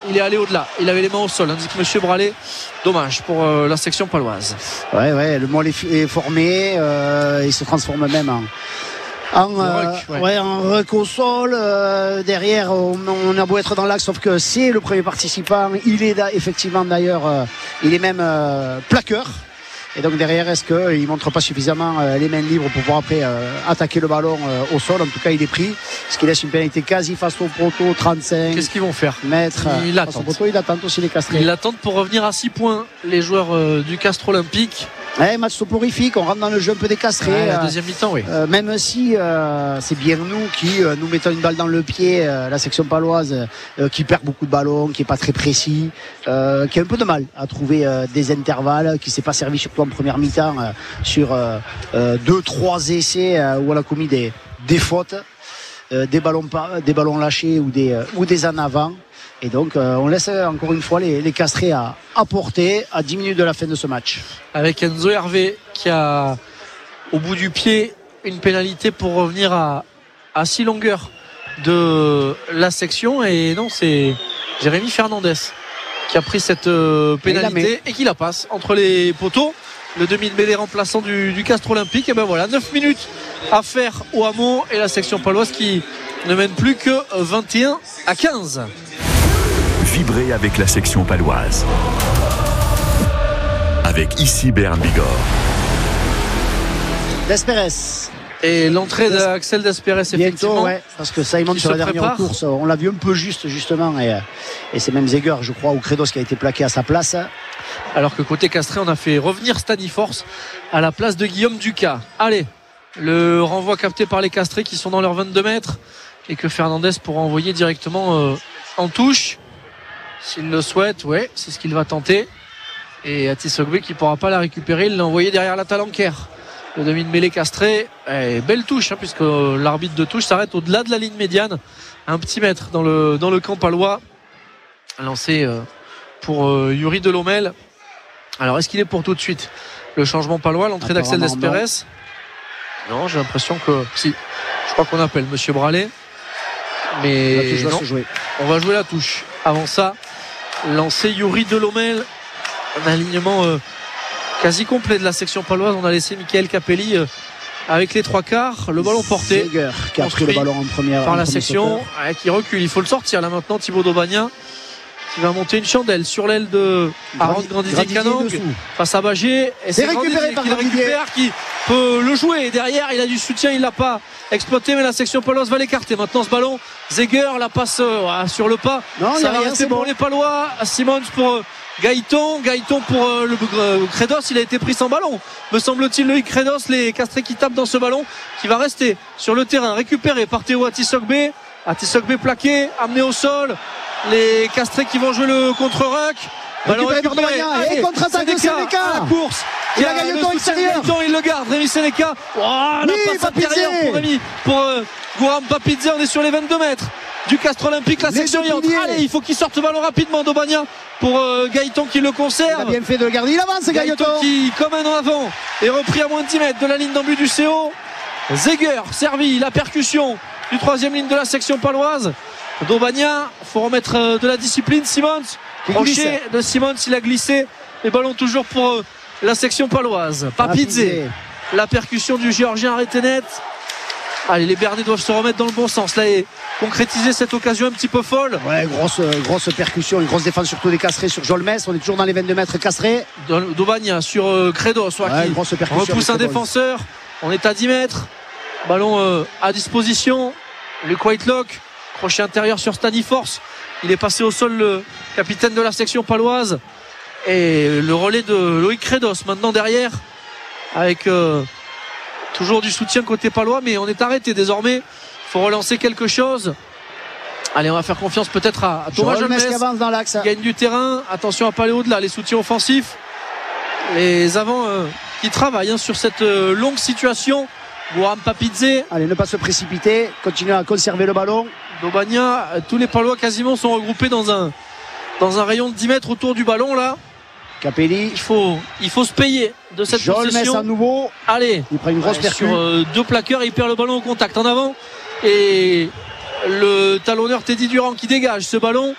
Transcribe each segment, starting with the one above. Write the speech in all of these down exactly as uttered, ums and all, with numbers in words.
il est allé au-delà. Il avait les mains au sol, indique monsieur Bralé. Dommage pour euh, la section paloise. Ouais, ouais, le molle est, est formé, euh, il se transforme même en. En, euh, ruck, ouais. Ouais, en ruck au sol. Euh, derrière, on, on a beau être dans l'axe, sauf que c'est le premier participant. Il est da, effectivement d'ailleurs, euh, il est même euh, plaqueur. Et donc derrière, est-ce qu'il ne montre pas suffisamment euh, les mains libres pour pouvoir après euh, attaquer le ballon euh, au sol? En tout cas, il est pris. Ce qui laisse une pénalité quasi face au poteau, trente-cinq. Qu'est-ce qu'ils vont faire? Mètres. Il face attend. au poteau, il attend aussi les castrés. Ils l'attendent pour revenir à six points, les joueurs euh, du Castres Olympique. Ouais, match soporifique, on rentre dans le jeu un peu décastré. Ouais, la euh, deuxième mi-temps, oui. Euh, même si euh, c'est bien nous qui euh, nous mettons une balle dans le pied, euh, la section paloise euh, qui perd beaucoup de ballons, qui est pas très précis, euh, qui a un peu de mal à trouver euh, des intervalles, qui s'est pas servi surtout en première mi-temps euh, sur euh, euh, deux trois essais euh, où on a commis des, des fautes, euh, des ballons pas, des ballons lâchés ou des euh, ou des en avant. Et donc euh, on laisse encore une fois les, les castrés à, à porter à dix minutes de la fin de ce match. Avec Enzo Hervé qui a au bout du pied une pénalité pour revenir à, à six longueurs de la section. Et non, c'est Jérémy Fernandez qui a pris cette euh, pénalité et qui la passe entre les poteaux. Le demi de mêlée remplaçant du, du Castres Olympique. Et ben voilà, neuf minutes à faire au hameau et la section paloise qui ne mène plus que vingt et un à quinze. Vibrer avec la section paloise. Avec ici Bern Bigorre. D'Espérès. Et l'entrée d'Axel Despérès, effectivement. Ouais, parce que Simon sur la dernière prépare. course, on l'a vu un peu juste justement, et, et c'est même Zeger, je crois, ou Credos qui a été plaqué à sa place. Alors que côté Castré, on a fait revenir Staniforce à la place de Guillaume Ducas. Allez, le renvoi capté par les Castrés qui sont dans leurs vingt-deux mètres et que Fernandez pourra envoyer directement euh, en touche. S'il le souhaite, ouais, c'est ce qu'il va tenter. Et Atisogbe qui ne pourra pas la récupérer, il l'a envoyé derrière la Talanquère. Le demi de mêlée Castré, eh, belle touche, hein, puisque l'arbitre de touche s'arrête au-delà de la ligne médiane, un petit mètre dans le, dans le camp palois. Lancé euh, pour euh, Yuri Delhommel. Alors est-ce qu'il est pour tout de suite le changement palois, l'entrée d'Axel Despérès? Non, j'ai l'impression que si. Je crois qu'on appelle monsieur Bralé. Mais non, va jouer. On va jouer la touche. Avant ça, lancer Yuri Delhommel, un alignement euh, quasi complet de la section paloise. On a laissé Michael Capelli euh, avec les trois quarts, le ballon porté. Zeger qui a pris le ballon en première par en la section, ouais, qui recule. Il faut le sortir là maintenant. Thibaut Daubagnin qui va monter une chandelle sur l'aile de Aaron Grandizier-Canang face à Bagé. Et c'est récupéré par qui le récupère, qui peut le jouer. Et derrière, il a du soutien, il l'a pas exploité, mais la section paloise va l'écarter. Maintenant, ce ballon, Zeger la passe euh, sur le pas. Non, ça va rester pour bon. les Palois. Simons pour euh, Gaëton, Gaëton pour euh, le euh, Credos. Il a été pris sans ballon, me semble-t-il. Loïc Credos, les Castrés qui tapent dans ce ballon, qui va rester sur le terrain, récupéré par Théo Atisogbe. Atisogbe plaqué, amené au sol. Les Castrés qui vont jouer le contre-ruck. Ballon récupéré. Et contre-attaque de Sénéca. La course. Il a gagné le temps extérieur. Il le garde. Rémi Sénéca. Oh, la oui, passe intérieure pour Rémi. Pour euh, Gouram Papidze. On est sur les vingt-deux mètres du Castres Olympique. La section y entre. Allez, il faut qu'il sorte le ballon rapidement. Daubagnin pour euh, Gaëton qui le conserve. Il a bien fait de le garder. Il avance, Gaëton. Gaëton qui, comme un an avant, est repris à moins de dix mètres de la ligne d'en-but du C O. Zeger, servi. La percussion du troisième ligne de la section paloise. Daubagnin, faut remettre de la discipline. Simons, crochet de Simons, il a glissé. Les ballons toujours pour la section paloise. Papidze, la percussion du Géorgien arrêté net. Allez, les Bernais doivent se remettre dans le bon sens là et concrétiser cette occasion un petit peu folle. Ouais, grosse, grosse percussion, une grosse défense surtout des Castrés sur Jolmes. On est toujours dans les vingt-deux mètres Castrés. Daubagnin sur euh, Credos, soit ouais, qui grosse percussion repousse un défenseur. On est à dix mètres. Ballon euh, à disposition. Luke Whitelock. Crochet intérieur sur Staniforce. Il est passé au sol, le capitaine de la section paloise. Et le relais de Loïc Credos maintenant derrière. Avec euh, toujours du soutien côté palois. Mais on est arrêté désormais. Il faut relancer quelque chose. Allez, on va faire confiance peut-être à, à Thomas Jolmes qui avance dans l'axe. Il gagne du terrain. Attention à pas aller au-delà. Les soutiens offensifs. Les avants euh, qui travaillent hein, sur cette euh, longue situation. Gouram Papidze. Allez, ne pas se précipiter. Continuer à conserver le ballon. Daubagnin, tous les Palois quasiment sont regroupés dans un, dans un rayon de dix mètres autour du ballon là. Capelli. Il faut, il faut se payer de cette Jolmes possession. à nouveau. Allez. Il prend une grosse ouais, percue. Sur euh, deux plaqueurs, il perd le ballon au contact en avant. Et le talonneur Teddy Durand qui dégage ce ballon.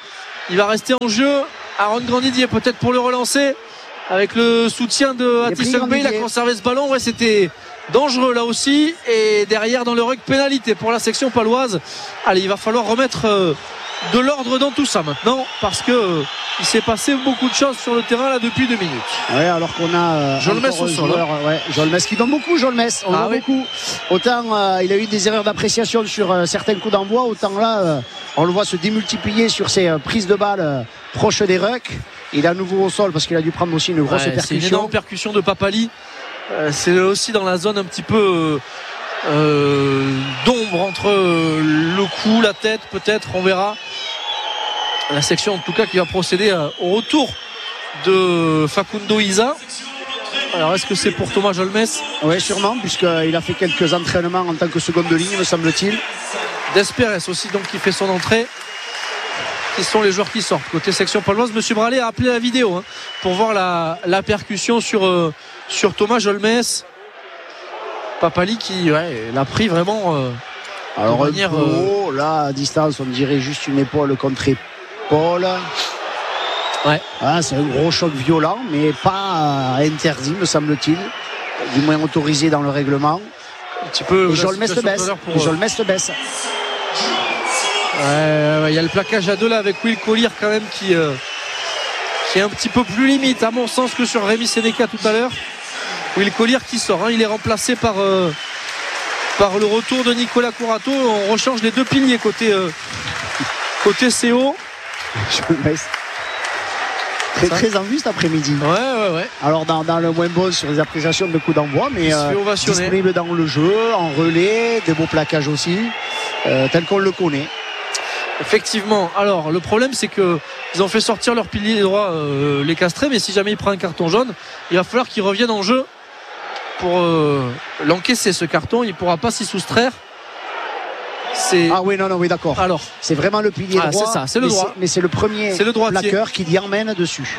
Il va rester en jeu. Aaron Grandidier peut-être pour le relancer avec le soutien de Atis Sungbe. Il a conservé ce ballon. Ouais, c'était dangereux là aussi. Et derrière dans le ruck, pénalité pour la section paloise. Allez, il va falloir remettre euh, de l'ordre dans tout ça maintenant parce que euh, il s'est passé beaucoup de choses sur le terrain là depuis deux minutes. Ouais, alors qu'on a euh, Jolmes au sol. Hein. Ouais, Jolmes qui donne beaucoup, Jolmes. On ah, voit oui. beaucoup. Autant euh, il a eu des erreurs d'appréciation sur euh, certains coups d'envoi, autant là euh, on le voit se démultiplier sur ses euh, prises de balles euh, proches des rucks. Il est à nouveau au sol parce qu'il a dû prendre aussi une grosse ouais, percussion. C'est une énorme percussion de Papali. Euh, c'est aussi dans la zone un petit peu euh, euh, d'ombre entre euh, le cou, la tête, peut-être, on verra. La section en tout cas qui va procéder euh, au retour de Facundo Isa. Alors est-ce que c'est pour Thomas Jolmes? Oui, sûrement, puisqu'il a fait quelques entraînements en tant que seconde ligne, me semble-t-il. Desperes aussi donc qui fait son entrée. Qui sont les joueurs qui sortent côté section paloise? Monsieur Bralé a appelé la vidéo hein, pour voir la, la percussion sur, euh, sur Thomas Jolmes. Papali qui ouais, l'a pris vraiment euh, alors de manière haut, euh... là à distance on dirait juste une épaule contre épaule. Ouais. Ah, c'est un gros choc violent mais pas euh, interdit me semble-t-il, du moins autorisé dans le règlement. Un petit peu. Et Jolmes se baisse. Pour... Et Jolmes se baisse. Ouais, il ouais, y a le plaquage à deux là avec Will Collier quand même qui, euh, qui est un petit peu plus limite à mon sens que sur Rémi Sénéca tout à l'heure. Will Collier qui sort, hein, il est remplacé par, euh, par le retour de Nicolas Courato. On rechange les deux piliers côté, euh, côté C O. Très très en vue cet après-midi. Ouais ouais ouais. Alors dans, dans le moins bon sur les appréciations de coups d'envoi, mais euh, disponible dans le jeu, en relais, des beaux plaquages aussi, euh, tel qu'on le connaît. Effectivement. Alors le problème c'est que ils ont fait sortir leur pilier droit euh, les castrés, mais si jamais il prend un carton jaune, il va falloir qu'il revienne en jeu pour euh, l'encaisser ce carton. Il ne pourra pas s'y soustraire. C'est... Ah oui non non oui d'accord. Alors c'est vraiment le pilier ah, droit. C'est ça, c'est le mais droit. C'est, mais c'est le premier c'est le plaqueur qui l'y emmène dessus.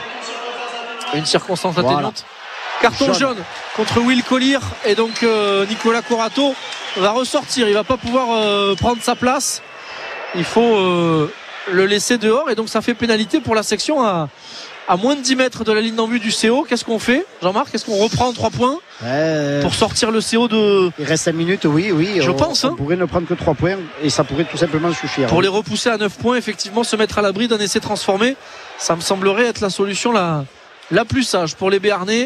Une circonstance atténuante. Voilà. Carton jaune. jaune contre Will Collier et donc euh, Nicolas Courato va ressortir. Il va pas pouvoir euh, prendre sa place. Il faut euh, le laisser dehors et donc ça fait pénalité pour la section à, à moins de dix mètres de la ligne d'en vue du C O. Qu'est-ce qu'on fait, Jean-Marc? Est-ce qu'on reprend en trois points euh... pour sortir le C O de... Il reste cinq minutes, oui, oui. Je on, pense. On hein. pourrait ne prendre que trois points et ça pourrait tout simplement suffire. Pour oui. les repousser à neuf points, effectivement, se mettre à l'abri d'un essai transformé, ça me semblerait être la solution la, la plus sage pour les Béarnais.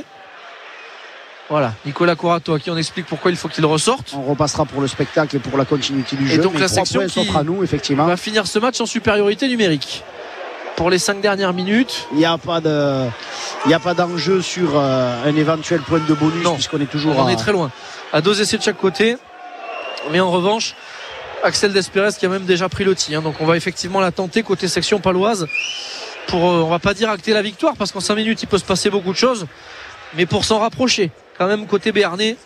Voilà, Nicolas Courato à qui on explique pourquoi il faut qu'il ressorte. On repassera pour le spectacle et pour la continuité du et jeu. Donc la section qui s'offre à nous, effectivement. Va finir ce match en supériorité numérique. Pour les cinq dernières minutes, il n'y a pas de, il n'y a pas d'enjeu sur euh, un éventuel point de bonus non, puisqu'on est toujours. On à... est très loin. À deux essais de chaque côté. Mais en revanche, Axel Desperes qui a même déjà pris le tir. Hein, donc on va effectivement la tenter côté section paloise. Pour, euh, on va pas dire acter la victoire parce qu'en cinq minutes il peut se passer beaucoup de choses. Mais pour s'en rapprocher, quand même côté béarnais,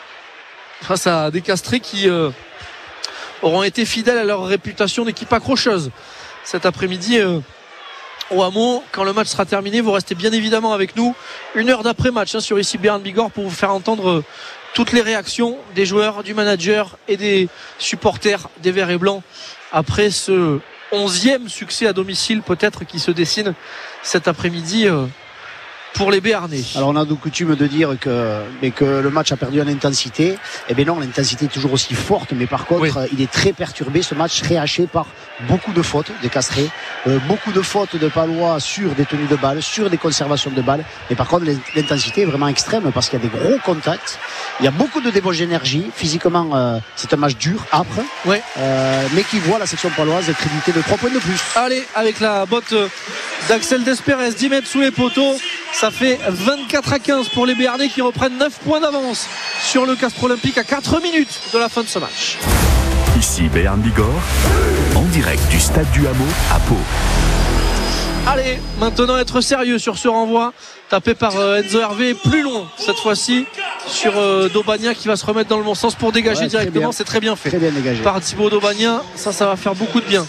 face à des castrés qui euh, auront été fidèles à leur réputation d'équipe accrocheuse cet après-midi euh, au Hameau. Quand le match sera terminé, vous restez bien évidemment avec nous une heure d'après-match hein, sur ici Béarn Bigorre pour vous faire entendre euh, toutes les réactions des joueurs, du manager et des supporters des Verts et Blancs après ce onzième succès à domicile peut-être qui se dessine cet après-midi euh, pour les Béarnais. Alors on a de coutume de dire que, mais que le match a perdu en intensité. Eh bien non, l'intensité est toujours aussi forte, mais par contre oui. il est très perturbé, ce match très haché par beaucoup de fautes des Castrés, euh, beaucoup de fautes de Palois sur des tenues de balles, sur des conservations de balles, mais par contre l'intensité est vraiment extrême parce qu'il y a des gros contacts, il y a beaucoup de débauche d'énergie, physiquement euh, c'est un match dur, âpre, ouais. euh, mais qui voit la section paloise créditée de trois points de plus. Allez, avec la botte d'Axel Desperes, dix mètres sous les poteaux, ça fait vingt-quatre à quinze pour les Béarnais qui reprennent neuf points d'avance sur le Castres Olympique à quatre minutes de la fin de ce match. Ici Béarn Bigorre, en direct du stade du Hameau à Pau. Allez, maintenant être sérieux sur ce renvoi tapé par euh, Enzo Hervé, plus long cette fois-ci sur euh, Daubagna qui va se remettre dans le bon sens pour dégager ouais, directement. C'est très bien fait très bien dégagé par Thibaut Daubagna. Ça, ça va faire beaucoup de bien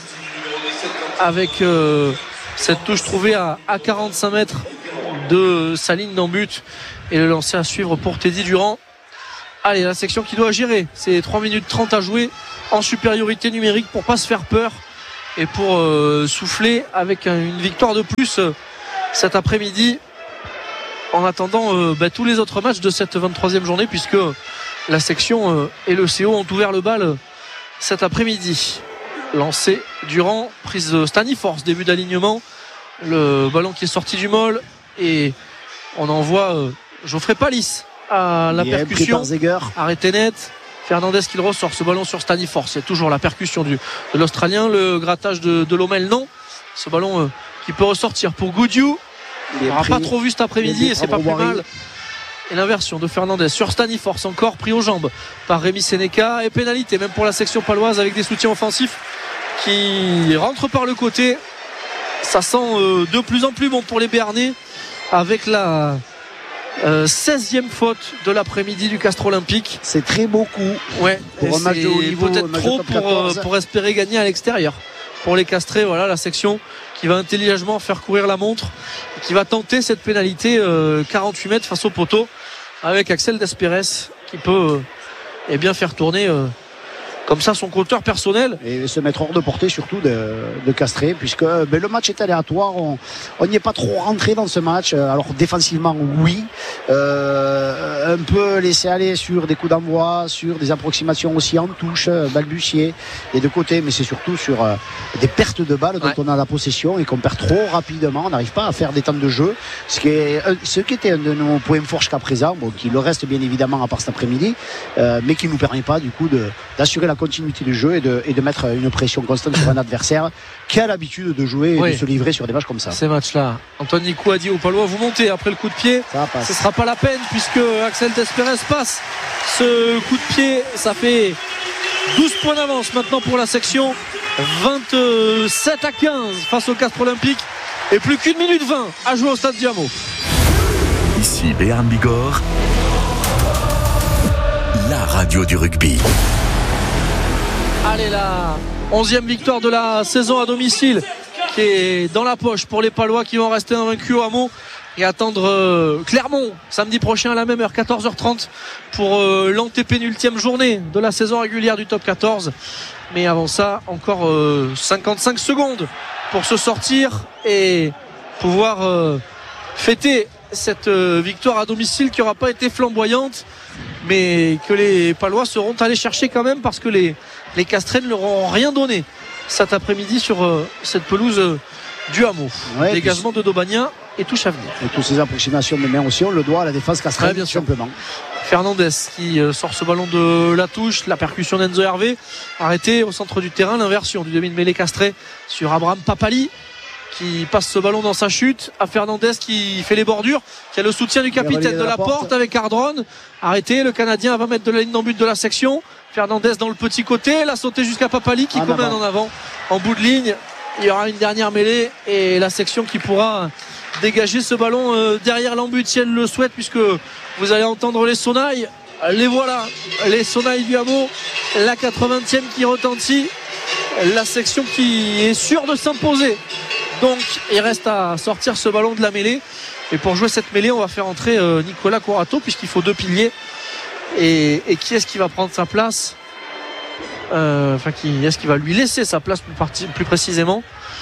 avec euh, cette touche trouvée à, à quarante-cinq mètres de sa ligne d'en but et le lancer à suivre pour Teddy Durand. Allez, la section qui doit gérer, c'est trois minutes trente à jouer en supériorité numérique pour pas se faire peur et pour euh, souffler avec un, une victoire de plus euh, cet après-midi en attendant euh, bah, tous les autres matchs de cette vingt-troisième journée, puisque la section euh, et le C O ont ouvert le bal euh, cet après-midi. Lancé Durand, prise de Staniforce, début d'alignement, le ballon qui est sorti du môle et on envoie euh, Geoffrey Palis à la yeah, percussion, arrêté net. Fernandez qui le ressort, ce ballon sur Staniforce. C'est toujours la percussion du, de l'Australien, le grattage de, de Lomel, non. Ce ballon euh, qui peut ressortir pour Goudiou. On n'aura pas trop vu cet après-midi et c'est pas plus mal. Et l'inversion de Fernandez sur Staniforce, encore pris aux jambes par Rémi Sénéca, et pénalité même pour la section paloise avec des soutiens offensifs qui rentrent par le côté. Ça sent euh, de plus en plus bon pour les Béarnais avec la euh, seizième faute de l'après-midi du Castres Olympique. C'est très beaucoup ouais, pour un match de haut niveau, peut-être trop pour, euh, pour espérer gagner à l'extérieur. Pour les Castrés, voilà la section qui va intelligemment faire courir la montre, qui va tenter cette pénalité euh, quarante-huit mètres face au poteau avec Axel Despérès qui peut euh, eh bien faire tourner euh, comme ça son compteur personnel et se mettre hors de portée surtout de, de Castré, puisque ben, le match est aléatoire, on n'y est pas trop rentré dans ce match. Alors défensivement oui, euh, un peu laissé aller sur des coups d'envoi, sur des approximations aussi en touche, balbutier des deux côtés, mais c'est surtout sur euh, des pertes de balles dont ouais. on a la possession et qu'on perd trop rapidement, on n'arrive pas à faire des temps de jeu, ce qui, est, ce qui était un de nos points forts jusqu'à présent, bon, qui le reste bien évidemment à part cet après-midi, euh, mais qui ne nous permet pas du coup de, d'assurer la continuité du jeu et de, et de mettre une pression constante sur un adversaire qui a l'habitude de jouer et oui. de se livrer sur des matchs comme ça. Ces matchs-là, Antoine Nicou a dit aux Palois, vous montez après le coup de pied, ce ne sera pas la peine puisque Axel Despérès passe ce coup de pied. Ça fait douze points d'avance maintenant pour la section, vingt-sept à quinze face au Castres Olympique et plus qu'une minute vingt à jouer au stade du Hameau. Ici Béarn Bigorre, la radio du rugby. Allez, la onzième victoire de la saison à domicile qui est dans la poche pour les Palois qui vont rester invaincus au Hameau et attendre euh, Clermont samedi prochain à la même heure, quatorze heures trente pour euh, l'antépénultième journée de la saison régulière du top quatorze. Mais avant ça, encore euh, cinquante-cinq secondes pour se sortir et pouvoir euh, fêter cette euh, victoire à domicile qui n'aura pas été flamboyante, mais que les Palois seront allés chercher quand même parce que les, les Castrés ne leur ont rien donné cet après-midi sur euh, cette pelouse euh, du Hameau. Ouais, dégagement de Daubagnin et touche à venir. Et toutes ces approximations de main aussi, on le doit à la défense castrée, bien simplement. Fernandez qui euh, sort ce ballon de la touche, la percussion d'Enzo Hervé, arrêté au centre du terrain, l'inversion du demi de mêlée castré sur Abraham Papali qui passe ce ballon dans sa chute à Fernandez qui fait les bordures, qui a le soutien du capitaine de la, la porte. porte avec Ardron, arrêté, le Canadien à vingt mètres de la ligne d'en but de la section. Fernandez dans le petit côté, la sautée jusqu'à Papali qui commet en avant en bout de ligne. Il y aura une dernière mêlée et la section qui pourra dégager ce ballon euh, derrière l'embut si elle le souhaite, puisque vous allez entendre les sonnailles. Les voilà, les sonnailles du Hameau, la quatre-vingtième qui retentit, la section qui est sûre de s'imposer. Donc il reste à sortir ce ballon de la mêlée, et pour jouer cette mêlée on va faire entrer euh, Nicolas Corato puisqu'il faut deux piliers. Et, et qui est-ce qui va prendre sa place, euh, enfin qui est-ce qui va lui laisser sa place plus, parti, plus précisément,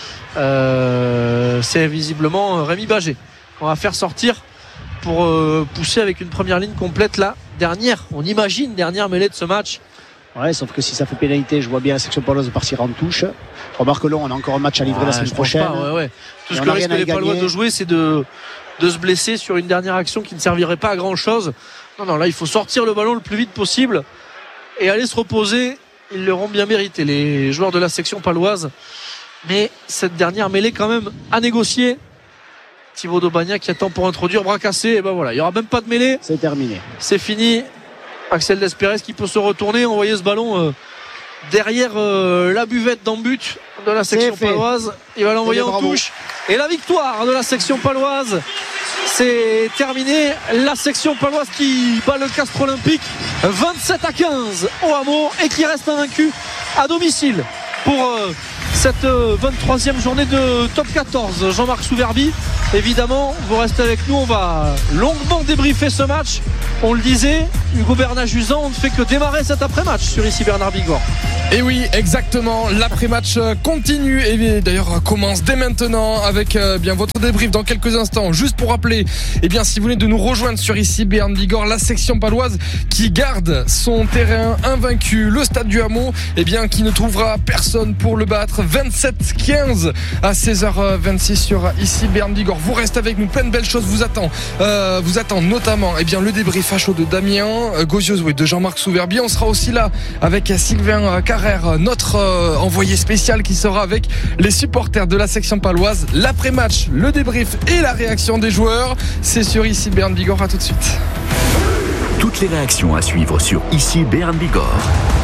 euh, c'est visiblement Rémi Bagé qu'on va faire sortir pour euh, pousser avec une première ligne complète la dernière, on imagine, dernière mêlée de ce match. Ouais, sauf que si ça fait pénalité, je vois bien la section paloise partir en touche. Remarque que là, on a encore un match à livrer ah, la semaine prochaine. Pas, ouais, ouais. Tout ce que risquent les Palois de jouer, c'est de, de se blesser sur une dernière action qui ne servirait pas à grand chose. Non, non, là, il faut sortir le ballon le plus vite possible et aller se reposer. Ils l'auront bien mérité, les joueurs de la section paloise. Mais cette dernière mêlée, quand même, à négocier. Thibaut Daubagnin qui attend pour introduire, bras cassé. Et ben voilà, il n'y aura même pas de mêlée. C'est terminé. C'est fini. Axel Despérès qui peut se retourner, envoyer ce ballon euh, derrière euh, la buvette d'en but de la section paloise. Il va l'envoyer en touche. Et la victoire de la section paloise, c'est terminé. La section paloise qui bat le Castres Olympique vingt-sept à quinze au Hameau et qui reste invaincu à domicile pour euh, cette cette vingt-troisième journée de top quatorze. Jean-Marc Souverbi, évidemment, vous restez avec nous, on va longuement débriefer ce match. On le disait, Hugo Bernat-Juzan, on ne fait que démarrer cet après-match sur Ici Bernard Bigorre. Et oui, exactement, l'après-match continue et d'ailleurs commence dès maintenant avec euh, bien votre débrief dans quelques instants. Juste pour rappeler, eh bien, si vous venez de nous rejoindre sur Ici Bernard Bigorre, la section paloise qui garde son terrain invaincu, le Stade du Hameau, eh bien, qui ne trouvera personne pour le battre. vingt-sept quinze à seize heures vingt-six sur Ici Bernard Bigorre. Vous restez avec nous, plein de belles choses vous attendent. Euh, vous attend notamment, eh bien, le débrief à chaud de Damien Gozioso et de Jean-Marc Souverbi. On sera aussi là avec Sylvain Carrère, notre euh, envoyé spécial qui sera avec les supporters de la section paloise. L'après-match, le débrief et la réaction des joueurs, c'est sur Ici Bernard Bigorre. À tout de suite. Toutes les réactions à suivre sur Ici Bernard Bigorre.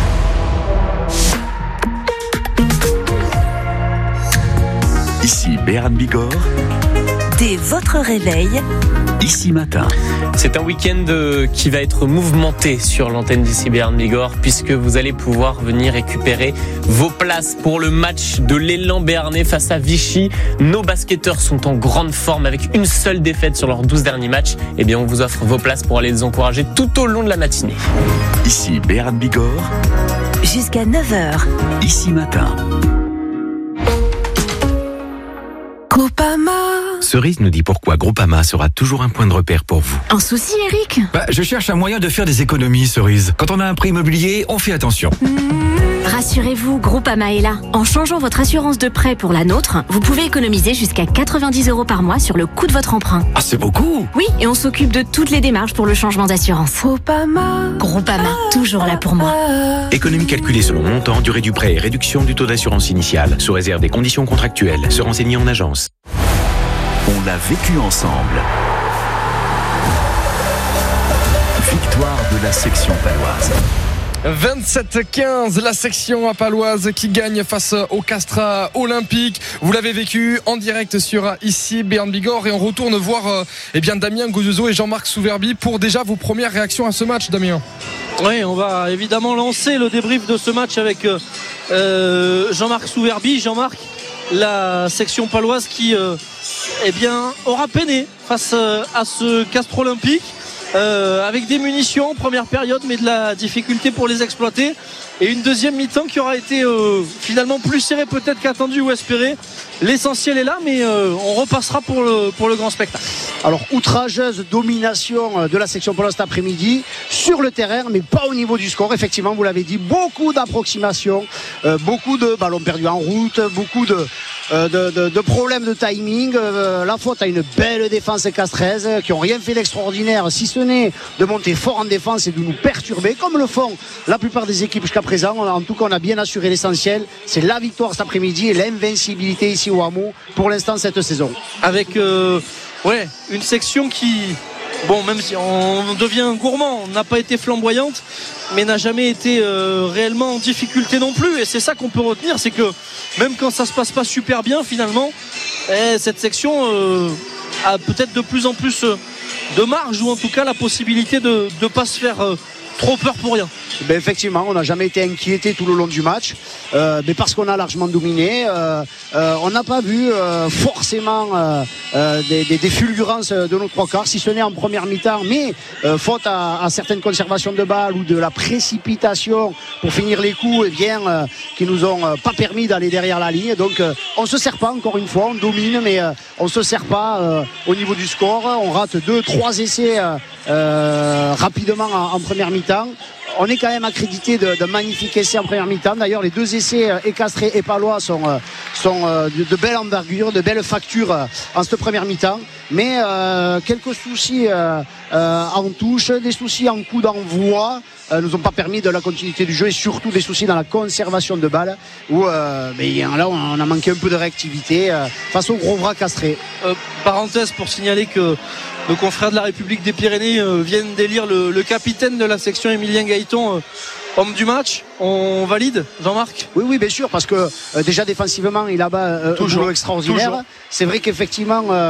Ici Bernard Bigorre. Dès votre réveil, Ici Matin. C'est un week-end qui va être mouvementé sur l'antenne d'Ici Bernard Bigorre, puisque vous allez pouvoir venir récupérer vos places pour le match de l'élan béarnais face à Vichy. Nos basketteurs sont en grande forme avec une seule défaite sur leurs douze derniers matchs. Eh bien, on vous offre vos places pour aller les encourager tout au long de la matinée. Ici Bernard Bigorre. jusqu'à neuf heures. Ici Matin. Groupama. Cerise nous dit pourquoi Groupama sera toujours un point de repère pour vous. Un souci, Eric ? Bah, je cherche un moyen de faire des économies, Cerise. Quand on a un prêt immobilier, on fait attention. Mmh. Rassurez-vous, Groupama est là. En changeant votre assurance de prêt pour la nôtre, vous pouvez économiser jusqu'à quatre-vingt-dix euros par mois sur le coût de votre emprunt. Ah, c'est beaucoup. Oui, et on s'occupe de toutes les démarches pour le changement d'assurance. Groupama. Groupama, toujours là pour moi. Économie calculée selon montant, durée du prêt et réduction du taux d'assurance initiale, sous réserve des conditions contractuelles. Se renseigner en agence. On l'a vécu ensemble. Victoire de la section paloise. vingt-sept quinze, la section à paloise qui gagne face au Castres Olympique. Vous l'avez vécu en direct sur Ici Bernard Bigorre et on retourne voir euh, eh bien Damien Gozioso et Jean-Marc Souverbi pour déjà vos premières réactions à ce match, Damien. Oui, on va évidemment lancer le débrief de ce match avec euh, Jean-Marc Souverbi. Jean-Marc, la section paloise qui euh, eh bien, aura peiné face euh, à ce Castres Olympique. Euh, avec des munitions en première période, mais de la difficulté pour les exploiter, et une deuxième mi-temps qui aura été euh, finalement plus serrée peut-être qu'attendu ou espéré. L'essentiel est là, mais euh, on repassera pour le, pour le grand spectacle. Alors, outrageuse domination de la section paloise cet après-midi sur le terrain, mais pas au niveau du score. Effectivement, vous l'avez dit, beaucoup d'approximations, euh, beaucoup de ballons perdus en route, beaucoup de, euh, de, de, de problèmes de timing. Euh, la faute à une belle défense castraise qui n'ont rien fait d'extraordinaire, si ce n'est de monter fort en défense et de nous perturber, comme le font la plupart des équipes jusqu'à présent. On a, en tout cas, on a bien assuré l'essentiel. C'est la victoire cet après-midi et l'invincibilité ici au Hameau pour l'instant cette saison. Avec euh, ouais, une section qui, bon, même si on devient gourmand, n'a pas été flamboyante, mais n'a jamais été euh, réellement en difficulté non plus. Et c'est ça qu'on peut retenir, c'est que même quand ça se passe pas super bien, finalement, eh, cette section euh, a peut-être de plus en plus euh, de marge, ou en tout cas la possibilité de ne pas se faire euh, trop peur pour rien. Ben effectivement, on n'a jamais été inquiété tout le long du match, euh, mais parce qu'on a largement dominé. Euh, euh, on n'a pas vu euh, forcément euh, euh, des, des, des fulgurances de nos trois quarts, si ce n'est en première mi-temps, mais euh, faute à, à certaines conservations de balles ou de la précipitation pour finir les coups, eh bien, euh, qui nous ont euh, pas permis d'aller derrière la ligne. Donc, euh, on se sert pas encore une fois, on domine, mais euh, on se sert pas euh, au niveau du score. On rate deux, trois essais euh, euh, rapidement en, en première mi-temps. On est quand même accrédité de, de magnifiques essais en première mi-temps. D'ailleurs, les deux essais euh, écastrés et palois sont, euh, sont euh, de, de belle envergure, de belles factures euh, en cette première mi-temps. Mais euh, quelques soucis euh, euh, en touche, des soucis en coup d'envoi euh, nous ont pas permis de la continuité du jeu, et surtout des soucis dans la conservation de balles où euh, mais là on a manqué un peu de réactivité euh, face au gros bras castré. Euh, parenthèse pour signaler que nos confrères de la République des Pyrénées euh, viennent d'élire le, le capitaine de la section, Emilien Gaëton, euh, homme du match. On valide, Jean-Marc ? Oui, oui, bien sûr, parce que euh, déjà défensivement, il a euh, un boulot extraordinaire. Toujours. C'est vrai qu'effectivement, euh,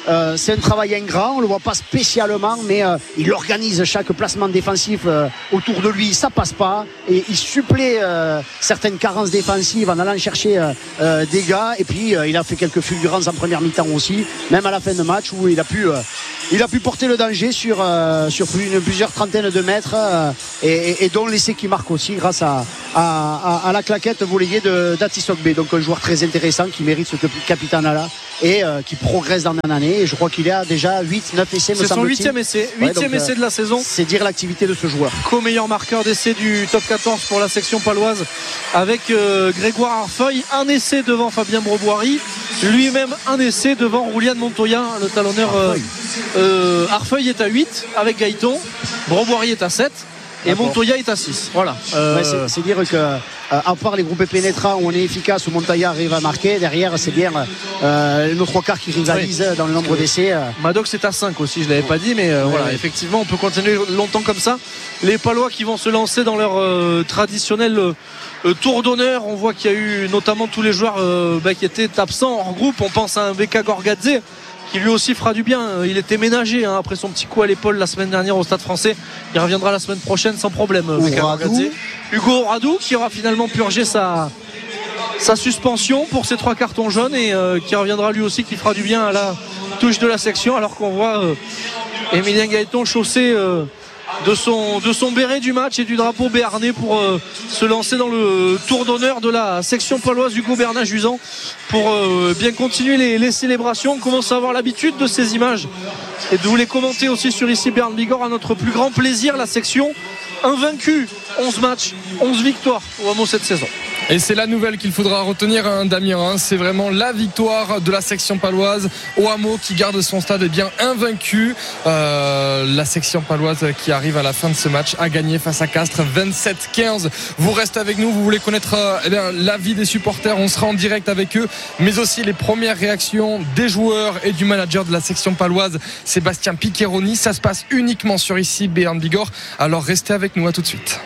euh, c'est un travail ingrat, on le voit pas spécialement, mais euh, il organise chaque placement défensif euh, autour de lui, ça passe pas, et il supplée euh, certaines carences défensives en allant chercher euh, euh, des gars, et puis euh, il a fait quelques fulgurances en première mi-temps aussi, même à la fin de match où il a pu, euh, il a pu porter le danger sur, euh, sur une, plusieurs trentaines de mètres, euh, et, et, et dont l'essai qui marque aussi grâce à, à, à, à la claquette volleyée de d'Atisogbe, donc un joueur très intéressant qui mérite ce capitana-là et euh, qui progresse d'année en année, et je crois qu'il a déjà huit neuf essais, me semble-t-il. C'est son huitième essai, huitième ouais, essai de la saison. C'est dire l'activité de ce joueur. Co-meilleur marqueur d'essai du top quatorze pour la section paloise avec euh, Grégoire Arfeuil, un essai devant Fabien Broboiry, lui-même un essai devant Roulian Montoya, le talonneur. euh, euh, Arfeuil est à huit avec Gaëton, Broboiry est à sept et D'accord. Montoya est à six. Voilà. Euh... Ouais, c'est, c'est dire que euh, à part les groupes pénétrants où on est efficace, où Montoya arrive à marquer, derrière c'est bien euh, nos trois quarts qui rivalisent oui. dans le nombre d'essais. Euh... Maddox est à cinq aussi, je l'avais pas dit, mais euh, ouais, voilà, ouais. Effectivement on peut continuer longtemps comme ça. Les Palois qui vont se lancer dans leur euh, traditionnel euh, tour d'honneur. On voit qu'il y a eu notamment tous les joueurs euh, bah, qui étaient absents en groupe. On pense à un Beka Gorgadze qui lui aussi fera du bien. Il était ménagé hein, après son petit coup à l'épaule la semaine dernière au Stade Français. Il reviendra la semaine prochaine sans problème. Hugo Radou qui aura finalement purgé sa, sa suspension pour ses trois cartons jaunes et euh, qui reviendra lui aussi, qui fera du bien à la touche de la section, alors qu'on voit euh, Emilien Gaëton chaussé euh, de son, de son béret du match et du drapeau béarnais pour euh, se lancer dans le tour d'honneur de la section paloise. Hugo Bernat-Jusan pour euh, bien continuer les, les célébrations. On commence à avoir l'habitude de ces images et de vous les commenter aussi sur ici Béarn Bigorre à notre plus grand plaisir. La section invaincue, onze matchs, onze victoires au hameau cette saison. Et c'est la nouvelle qu'il faudra retenir, hein, Damien. Hein. C'est vraiment la victoire de la section paloise au hameau qui garde son stade eh bien invaincu. Euh, la section paloise qui arrive à la fin de ce match a gagné face à Castres vingt-sept quinze. Vous restez avec nous, vous voulez connaître euh, eh bien, l'avis des supporters. On sera en direct avec eux, mais aussi les premières réactions des joueurs et du manager de la section paloise, Sébastien Piccheroni. Ça se passe uniquement sur ici Béarn Bigorre. Alors restez avec nous, à tout de suite.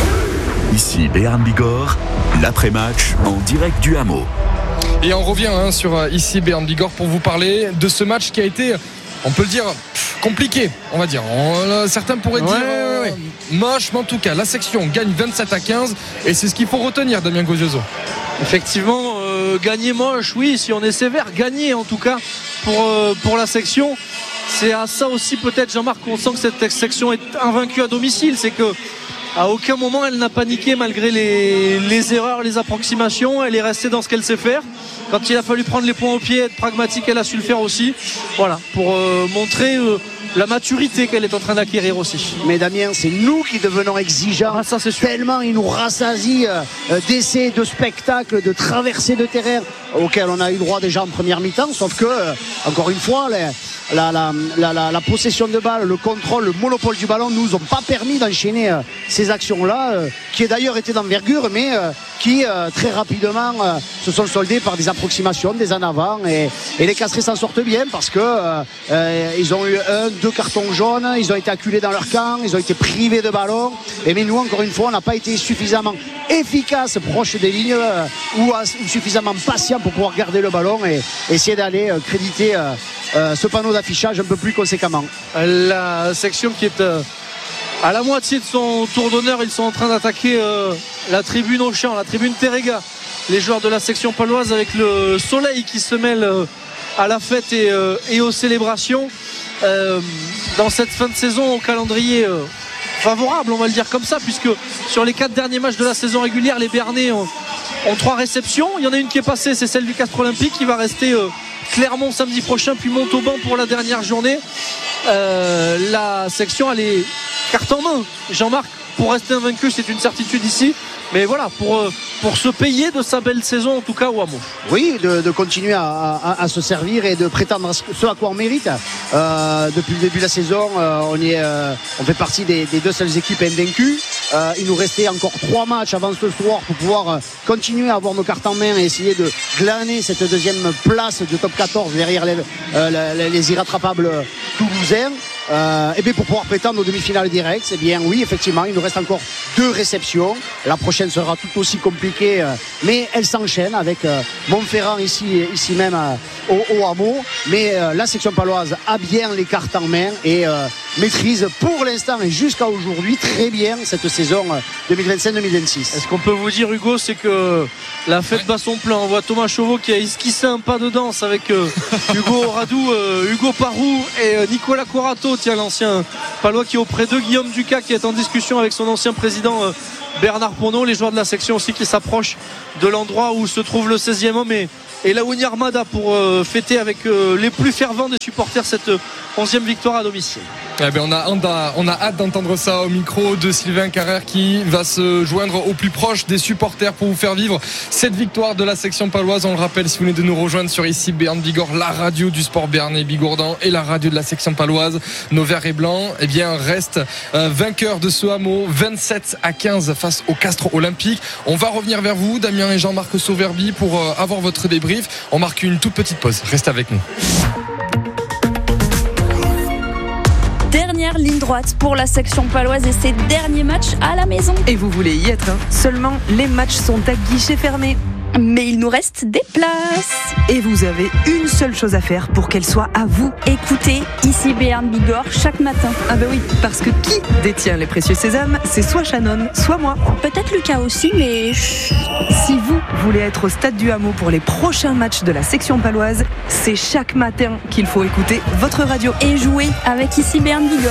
Ici Béarn Bigorre, l'après-match en direct du hameau. Et on revient hein, sur euh, ici Béarn Bigorre pour vous parler de ce match qui a été, on peut le dire, pff, compliqué, on va dire. On, euh, certains pourraient ouais, dire euh, ouais, ouais. moche, mais en tout cas, la section gagne vingt-sept à quinze et c'est ce qu'il faut retenir, Damien Gozioso. Effectivement, euh, gagner moche, oui, si on est sévère, gagner en tout cas pour, euh, pour la section. C'est à ça aussi peut-être, Jean-Marc, qu'on sent que cette section est invaincue à domicile. C'est que à aucun moment elle n'a paniqué malgré les, les erreurs, les approximations. Elle est restée dans ce qu'elle sait faire. Quand il a fallu prendre les points au pied, être pragmatique, elle a su le faire aussi. Voilà, pour euh, montrer euh, la maturité qu'elle est en train d'acquérir aussi. Mais Damien, c'est nous qui devenons exigeants. Ah, ça, c'est sûr. Tellement il nous rassasie euh, d'essais, de spectacles, de traversées de terrain auxquels on a eu droit déjà en première mi-temps. Sauf que, euh, encore une fois, les, La, la, la, la, la possession de balle, le contrôle, le monopole du ballon nous ont pas permis d'enchaîner euh, ces actions-là, euh, qui d'ailleurs étaient d'envergure, mais euh, qui euh, très rapidement euh, se sont soldées par des approximations, des en avant, et, et les Castrés s'en sortent bien parce que euh, euh, ils ont eu un, deux cartons jaunes, ils ont été acculés dans leur camp, ils ont été privés de ballon, et mais nous encore une fois on n'a pas été suffisamment efficace proche des lignes euh, ou, ou suffisamment patient pour pouvoir garder le ballon et essayer d'aller euh, créditer euh, euh, ce panneau d'affichage un peu plus conséquemment. La section qui est euh, à la moitié de son tour d'honneur, ils sont en train d'attaquer euh, la tribune au champ, la tribune Terrega. Les joueurs de la section paloise avec le soleil qui se mêle euh, à la fête et, euh, et aux célébrations euh, dans cette fin de saison au calendrier euh, favorable, on va le dire comme ça, puisque sur les quatre derniers matchs de la saison régulière, les Béarnais ont, ont trois réceptions. Il y en a une qui est passée, c'est celle du Castres Olympique qui va rester euh, Clermont samedi prochain, puis Montauban pour la dernière journée. Euh, la section elle est carte en main, Jean-Marc, pour rester invaincu, c'est une certitude ici, mais voilà, pour, pour se payer de sa belle saison en tout cas au hameau. Oui, de, de continuer à, à, à se servir et de prétendre à ce, ce à quoi on mérite. Euh, depuis le début de la saison, euh, on, est, euh, on fait partie des, des deux seules équipes invaincues. Euh, il nous restait encore trois matchs avant ce soir pour pouvoir euh, continuer à avoir nos cartes en main et essayer de glaner cette deuxième place du top quatorze derrière les, euh, les, les irrattrapables toulousains. Euh, et bien pour pouvoir prétendre aux demi-finales directes, eh bien oui, effectivement, il nous reste encore deux réceptions. La prochaine sera tout aussi compliquée, euh, mais elle s'enchaîne avec euh, Montferrand ici, ici même euh, au, au hameau. Mais euh, la section paloise a bien les cartes en main et euh, maîtrise pour l'instant et jusqu'à aujourd'hui très bien cette saison euh, deux mille vingt-cinq deux mille vingt-six. Est-ce qu'on peut vous dire, Hugo, c'est que la fête ouais. bat son plein. On voit Thomas Chauveau qui a esquissé un pas de danse avec euh, Hugo Radou, euh, Hugo Parou et euh, Nicolas Corato, tiens, l'ancien palois qui est auprès de Guillaume Ducas, qui est en discussion avec son ancien président euh, Bernard Ponneau. Les joueurs de la section aussi qui s'approchent de l'endroit où se trouve le seizième homme et, et la Ouni Armada pour euh, fêter avec euh, les plus fervents des supporters cette onzième victoire à domicile. Eh bien, on, a, on, a, on a hâte d'entendre ça au micro de Sylvain Carrère qui va se joindre au plus proche des supporters pour vous faire vivre cette victoire de la section paloise. On le rappelle, si vous venez de nous rejoindre sur ici Béarn Bigorre, la radio du sport béarnais Bigourdan et la radio de la section paloise, nos verts et blancs, eh bien, reste euh, vainqueur de ce hameau vingt-sept à quinze face au Castres Olympique. On va revenir vers vous, Damien et Jean-Marc Sauverby, pour euh, avoir votre débrief. On marque une toute petite pause. Restez avec nous. Dernière ligne droite pour la section paloise et ses derniers matchs à la maison. Et vous voulez y être, hein. Seulement, les matchs sont à guichet fermé. Mais il nous reste des places. Et vous avez une seule chose à faire pour qu'elle soit à vous. Écoutez, ici Béarn Bigorre chaque matin. Ah bah oui, parce que qui détient les précieux sésames, c'est soit Shannon, soit moi. Peut-être Lucas aussi, mais... Si vous voulez être au stade du hameau pour les prochains matchs de la section paloise, c'est chaque matin qu'il faut écouter votre radio. Et jouer avec ici Béarn Bigorre.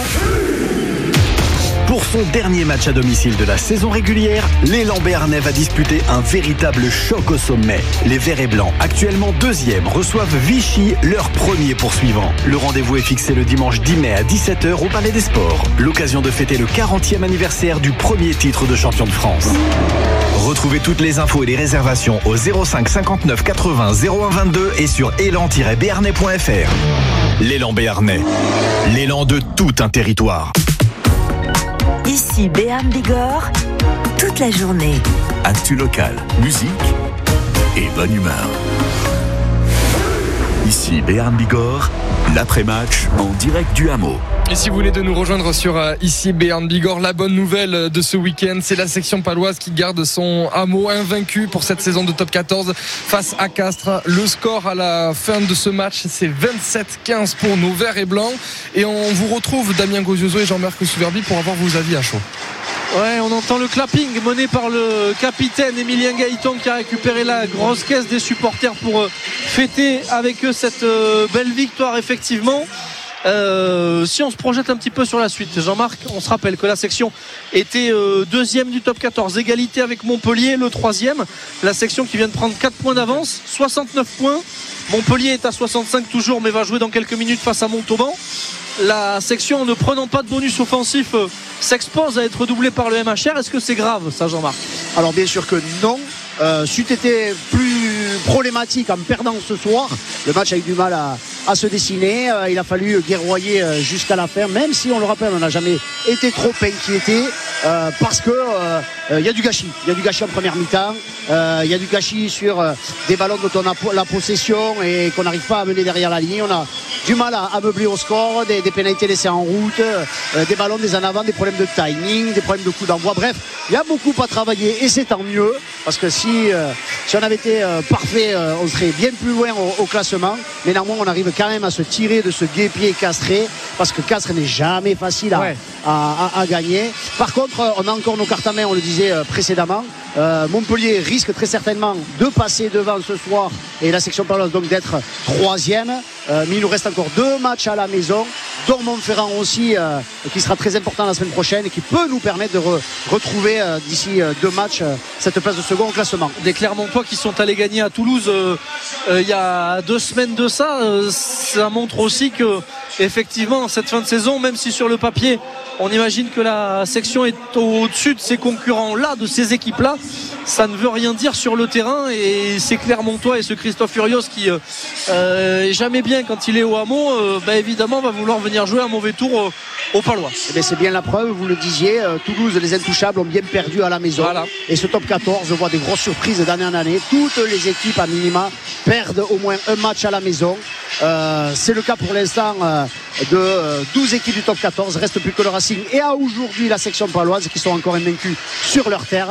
Pour son dernier match à domicile de la saison régulière, l'élan béarnais va disputer un véritable choc au sommet. Les Verts et Blancs, actuellement deuxième, reçoivent Vichy, leur premier poursuivant. Le rendez-vous est fixé le dimanche dix mai à dix-sept heures au Palais des Sports. L'occasion de fêter le quarantième anniversaire du premier titre de champion de France. Retrouvez toutes les infos et les réservations au zéro cinq cinquante-neuf quatre-vingts zéro un vingt-deux et sur élan tiret béarnais point f r. L'élan béarnais, l'élan de tout un territoire. Ici Béarn Bigorre, toute la journée. Actu locale, musique et bonne humeur. Ici Béarn Bigorre, l'après-match en direct du hameau. Et si vous voulez de nous rejoindre sur euh, ici Béarn Bigorre, la bonne nouvelle de ce week-end, c'est la section paloise qui garde son hameau invaincu pour cette saison de top quatorze face à Castres. Le score à la fin de ce match, c'est vingt-sept quinze pour nos verts et blancs. Et on vous retrouve, Damien Gozioso et Jean-Marc Sauverby, pour avoir vos avis à chaud. Ouais, on entend le clapping mené par le capitaine Emilien Gaëton qui a récupéré la grosse caisse des supporters pour euh, fêter avec eux cette euh, belle victoire, effectivement. Euh, si on se projette un petit peu sur la suite, Jean-Marc, on se rappelle que la section était euh, deuxième du top quatorze, égalité avec Montpellier, le troisième. La section qui vient de prendre quatre points d'avance, soixante-neuf points. Montpellier est à soixante-cinq toujours, mais va jouer dans quelques minutes face à Montauban. La section, en ne prenant pas de bonus offensif, euh, s'expose à être doublée par le M H R. Est-ce que c'est grave, ça, Jean-Marc? Alors bien sûr que non. Euh, c'eût été plus problématique en perdant ce soir. Le match a eu du mal à, à se dessiner. Euh, il a fallu guerroyer euh, jusqu'à la fin, même si on le rappelle, on n'a jamais été trop inquiété euh, parce que euh, euh, y a du gâchis. Il y a du gâchis en première mi-temps. Il euh, y a du gâchis sur euh, des ballons dont on a la possession et qu'on n'arrive pas à mener derrière la ligne. On a du mal à, à meubler au score, des, des pénalités laissées en route, euh, des ballons des en avant, des problèmes de timing, des problèmes de coup d'envoi. Bref, il y a beaucoup à travailler et c'est tant mieux parce que si, euh, si on avait été euh, parfait, euh, on serait bien plus loin au, au classement. Mais néanmoins, on arrive quand même à se tirer de ce guépier castré parce que Castres n'est jamais facile à, ouais. à, à, à gagner. Par contre, on a encore nos cartes à main, on le disait euh, précédemment. Euh, Montpellier risque très certainement de passer devant ce soir et la section paloise donc d'être troisième. Euh, mais il nous reste encore deux matchs à la maison, dont Montferrand aussi, euh, qui sera très important la semaine prochaine et qui peut nous permettre de re- retrouver euh, d'ici euh, deux matchs euh, cette place de second au classement. Des Clermontois qui sont allés gagner à Toulouse euh, euh, il y a deux semaines de ça, euh, ça montre aussi que effectivement cette fin de saison, même si sur le papier on imagine que la section est au-dessus de ces concurrents-là, de ces équipes-là, ça ne veut rien dire sur le terrain. Et c'est Clermontois et ce Christophe Furios qui euh, euh, est jamais bien quand il est au hameau, euh, bah évidemment va vouloir venir jouer un mauvais tour euh, au Palois. Eh bien, c'est bien la preuve, vous le disiez, euh, Toulouse, les Intouchables ont bien perdu à la maison. Voilà. Et ce top quatorze voit des grosses surprises d'année en année. Toutes les équipes à minima perdent au moins un match à la maison. Euh, c'est le cas pour l'instant euh, de euh, douze équipes du top quatorze. Reste plus que le Racing et à aujourd'hui la section paloise qui sont encore invaincus sur leur terre.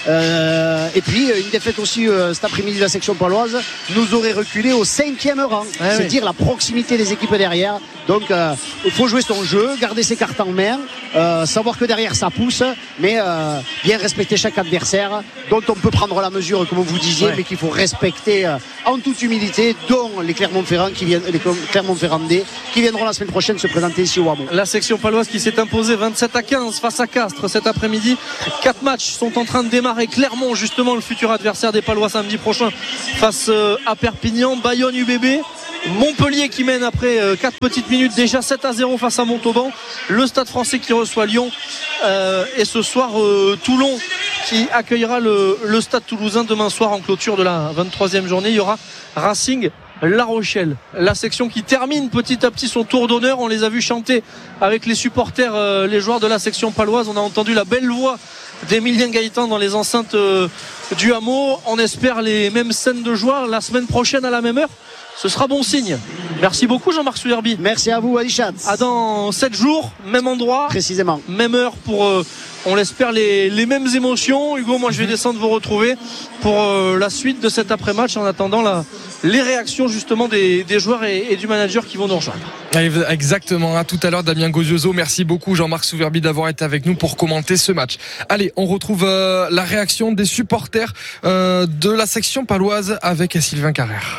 Euh, et puis une défaite aussi euh, cet après-midi de la section paloise nous aurait reculé au cinquième rang. Ouais, c'est oui. dire la proximité des équipes derrière. Donc il euh, faut jouer son jeu, garder ses cartes en main, euh, savoir que derrière ça pousse, mais euh, bien respecter chaque adversaire dont on peut prendre la mesure comme vous disiez, ouais. mais qu'il faut respecter euh, en toute humilité, dont les Clermont-Ferrand qui viennent, les Clermont-Ferrandais qui viendront la semaine prochaine se présenter ici au Hameau. La section paloise qui s'est imposée vingt-sept à quinze face à Castres cet après-midi. Quatre matchs sont en train de démarrer. Clermont, justement le futur adversaire des Palois samedi prochain, face à Perpignan. Bayonne, U B B, Montpellier qui mène après quatre petites minutes déjà sept à zéro face à Montauban. Le Stade Français qui reçoit Lyon euh, et ce soir euh, Toulon qui accueillera le, le Stade Toulousain demain soir en clôture de la vingt-troisième journée. Il y aura Racing La Rochelle, la section qui termine petit à petit son tour d'honneur. On les a vus chanter avec les supporters, euh, les joueurs de la section paloise. On a entendu la belle voix d'Emilien Gaëtan dans les enceintes euh, du Hameau. On espère les mêmes scènes de joie la semaine prochaine à la même heure. Ce sera bon signe. Merci beaucoup Jean-Marc Souherby. Merci à vous Adi Schatz. À dans sept jours, même endroit, précisément, même heure pour euh, on l'espère les, les mêmes émotions. Hugo, moi je vais descendre vous retrouver pour euh, la suite de cet après-match en attendant la, les réactions justement des, des joueurs et, et du manager qui vont nous rejoindre. Exactement, à tout à l'heure Damien Gozioso. Merci beaucoup Jean-Marc Souherby d'avoir été avec nous pour commenter ce match. Allez, on retrouve euh, la réaction des supporters euh, de la section paloise avec Sylvain Carrère.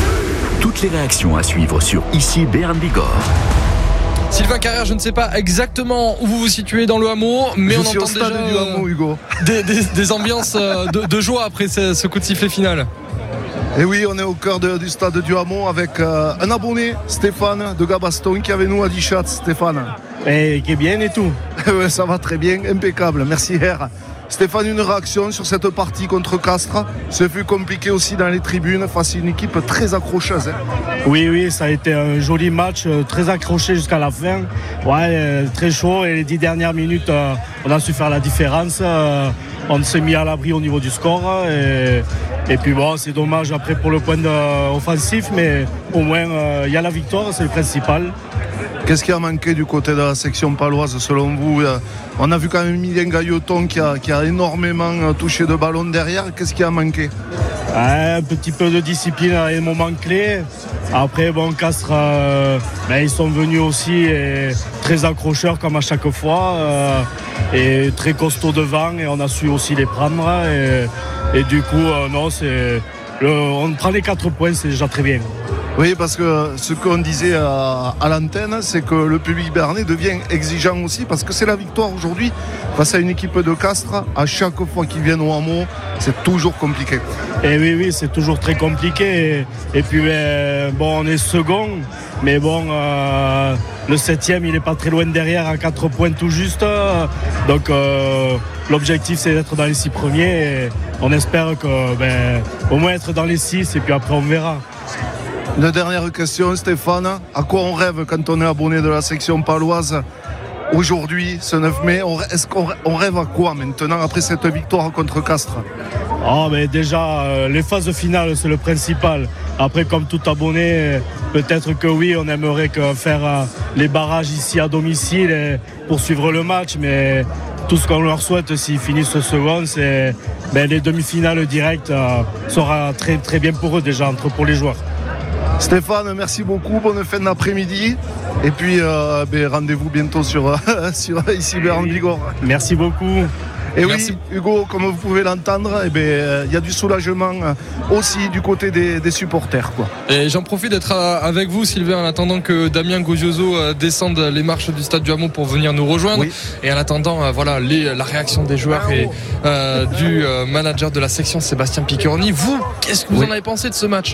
Toutes les réactions à suivre sur Ici Béarn Bigorre. Sylvain Carrère, je ne sais pas exactement où vous vous situez dans le hameau, mais je on suis entend au stade déjà du hameau, Hugo. Des, des, des ambiances de, de joie après ce, ce coup de sifflet final. Et oui, on est au cœur de, du stade du hameau avec euh, un abonné, Stéphane de Gabaston, qui est avec nous à Dichat. Stéphane. Et qui est bien et tout. Ouais, ça va très bien, impeccable, merci R. Stéphane, une réaction sur cette partie contre Castres. Ce fut compliqué aussi dans les tribunes face à une équipe très accrocheuse. Hein. Oui, oui, ça a été un joli match, très accroché jusqu'à la fin. Ouais, euh, très chaud et les dix dernières minutes, euh, on a su faire la différence. Euh, on s'est mis à l'abri au niveau du score. Et, et puis bon, c'est dommage après pour le point de, offensif, mais au moins il euh, y a la victoire, c'est le principal. Qu'est-ce qui a manqué du côté de la section paloise selon vous? On a vu quand même Emilien Gaëtan qui a, qui a énormément touché de ballon derrière. Qu'est-ce qui a manqué? Un petit peu de discipline à les moments clés. Après, bon, Castres, euh, ben, ils sont venus aussi et très accrocheurs comme à chaque fois euh, et très costauds devant et on a su aussi les prendre. Et, et du coup, euh, non, c'est, le, on prend les quatre points, c'est déjà très bien. Oui, parce que ce qu'on disait à, à l'antenne, c'est que le public béarnais devient exigeant aussi, parce que c'est la victoire aujourd'hui face à une équipe de Castres. À chaque fois qu'ils viennent au hameau, c'est toujours compliqué. Et oui, oui, c'est toujours très compliqué. Et, et puis, ben, bon, on est second, mais bon, euh, le septième, il n'est pas très loin derrière, à quatre points tout juste. Donc, euh, l'objectif, c'est d'être dans les six premiers. Et on espère que, ben, au moins être dans les six, et puis après, on verra. Une dernière question, Stéphane. À quoi on rêve quand on est abonné de la section paloise aujourd'hui, ce neuf mai? Est-ce qu'on rêve à quoi maintenant après cette victoire contre Castres? Oh, mais déjà, euh, les phases finales, c'est le principal. Après, comme tout abonné, peut-être que oui, on aimerait que faire euh, les barrages ici à domicile et poursuivre le match, mais tout ce qu'on leur souhaite s'ils finissent ce second, c'est ben, les demi-finales directes euh, sera très, très bien pour eux déjà, entre pour les joueurs. Stéphane, merci beaucoup, bonne fin d'après-midi et puis euh, ben, rendez-vous bientôt sur, sur Ici Béarn Bigorre. Merci beaucoup. Et merci. Oui, Hugo, comme vous pouvez l'entendre, il ben, y a du soulagement aussi du côté des, des supporters, quoi. Et j'en profite d'être avec vous, Sylvain, en attendant que Damien Gozioso descende les marches du stade du Hameau pour venir nous rejoindre. Oui. Et en attendant, voilà, les, la réaction des joueurs et euh, du euh, manager de la section, Sébastien Piccheroni. Vous, qu'est-ce que vous oui. en avez pensé de ce match?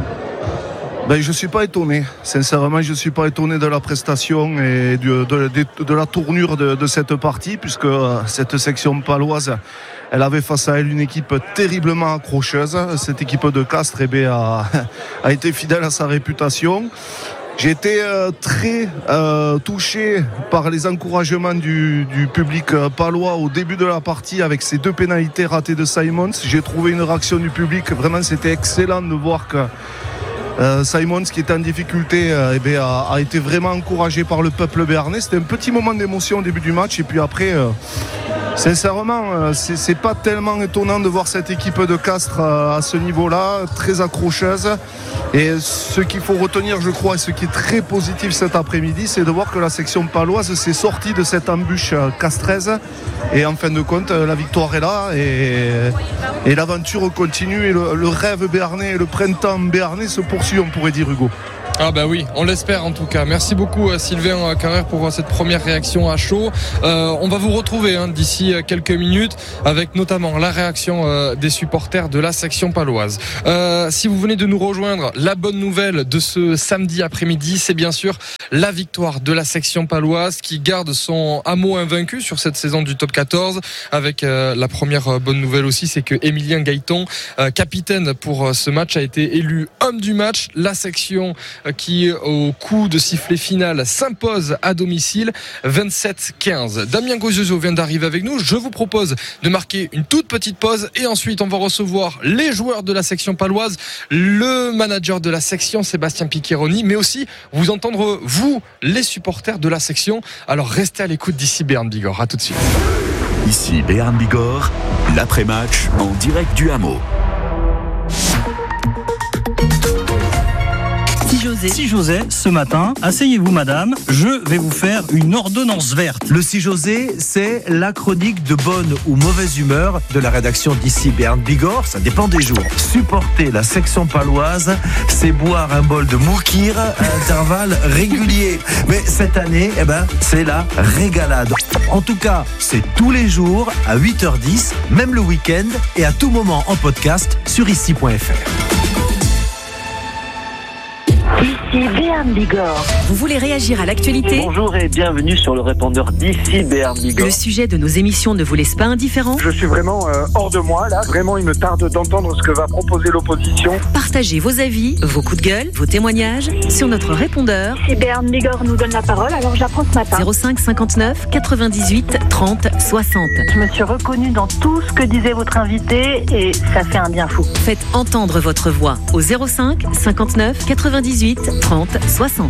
Ben, je ne suis pas étonné, sincèrement je ne suis pas étonné de la prestation et de, de, de, de la tournure de, de cette partie, puisque cette section paloise, elle avait face à elle une équipe terriblement accrocheuse. Cette équipe de Castres eh bien, a, a été fidèle à sa réputation. J'ai été euh, très euh, touché par les encouragements du, du public euh, palois au début de la partie avec ces deux pénalités ratées de Simons. J'ai trouvé une réaction du public, vraiment c'était excellent de voir que Euh, Simons qui était en difficulté euh, eh bien, a, a été vraiment encouragé par le peuple béarnais. C'était un petit moment d'émotion au début du match et puis après euh, sincèrement euh, c'est, c'est pas tellement étonnant de voir cette équipe de Castres euh, à ce niveau-là, très accrocheuse. Et ce qu'il faut retenir, je crois, et ce qui est très positif cet après-midi, c'est de voir que la section paloise s'est sortie de cette embûche euh, castraise et en fin de compte euh, la victoire est là et, et l'aventure continue et le, le rêve béarnais et le printemps béarnais se poursuit, on pourrait dire, Hugo. Ah bah oui, on l'espère en tout cas. Merci beaucoup Sylvain Carrère pour cette première réaction à chaud. Euh, on va vous retrouver hein, d'ici quelques minutes avec notamment la réaction euh, des supporters de la section paloise. Euh, si vous venez de nous rejoindre, la bonne nouvelle de ce samedi après-midi, c'est bien sûr la victoire de la section paloise qui garde son hameau invaincu sur cette saison du top quatorze. Avec euh, la première bonne nouvelle aussi, c'est que Emilien Gaëton, euh, capitaine pour ce match, a été élu homme du match. La section qui, au coup de sifflet final, s'impose à domicile vingt-sept quinze. Damien Gozioso vient d'arriver avec nous. Je vous propose de marquer une toute petite pause et ensuite on va recevoir les joueurs de la section paloise, le manager de la section Sébastien Piccheroni, mais aussi vous entendre vous, les supporters de la section. Alors restez à l'écoute d'ici Béarn Bigorre. À tout de suite. Ici Béarn Bigorre, l'après-match en direct du hameau. Si José, ce matin, asseyez-vous madame, je vais vous faire une ordonnance verte. Le Si José, c'est la chronique de bonne ou mauvaise humeur de la rédaction d'ici Béarn Bigorre, ça dépend des jours. Supporter la section paloise, c'est boire un bol de moukir à intervalles réguliers. Mais cette année, eh ben, c'est la régalade. En tout cas, c'est tous les jours à huit heures dix, même le week-end et à tout moment en podcast sur ici point f r. Ici Béarn Bigorre. Vous voulez réagir à l'actualité ? Bonjour et bienvenue sur le répondeur d'ici Béarn Bigorre. Le sujet de nos émissions ne vous laisse pas indifférent ? Je suis vraiment euh, hors de moi là. Vraiment, il me tarde d'entendre ce que va proposer l'opposition. Partagez vos avis, vos coups de gueule, vos témoignages sur notre répondeur. Si Béarn Bigorre nous donne la parole, alors j'apprends ce matin. zéro cinq cinquante-neuf quatre-vingt-dix-huit trente soixante. Je me suis reconnue dans tout ce que disait votre invité et ça fait un bien fou. Faites entendre votre voix au zéro cinq cinquante-neuf quatre-vingt-dix-huit trente soixante.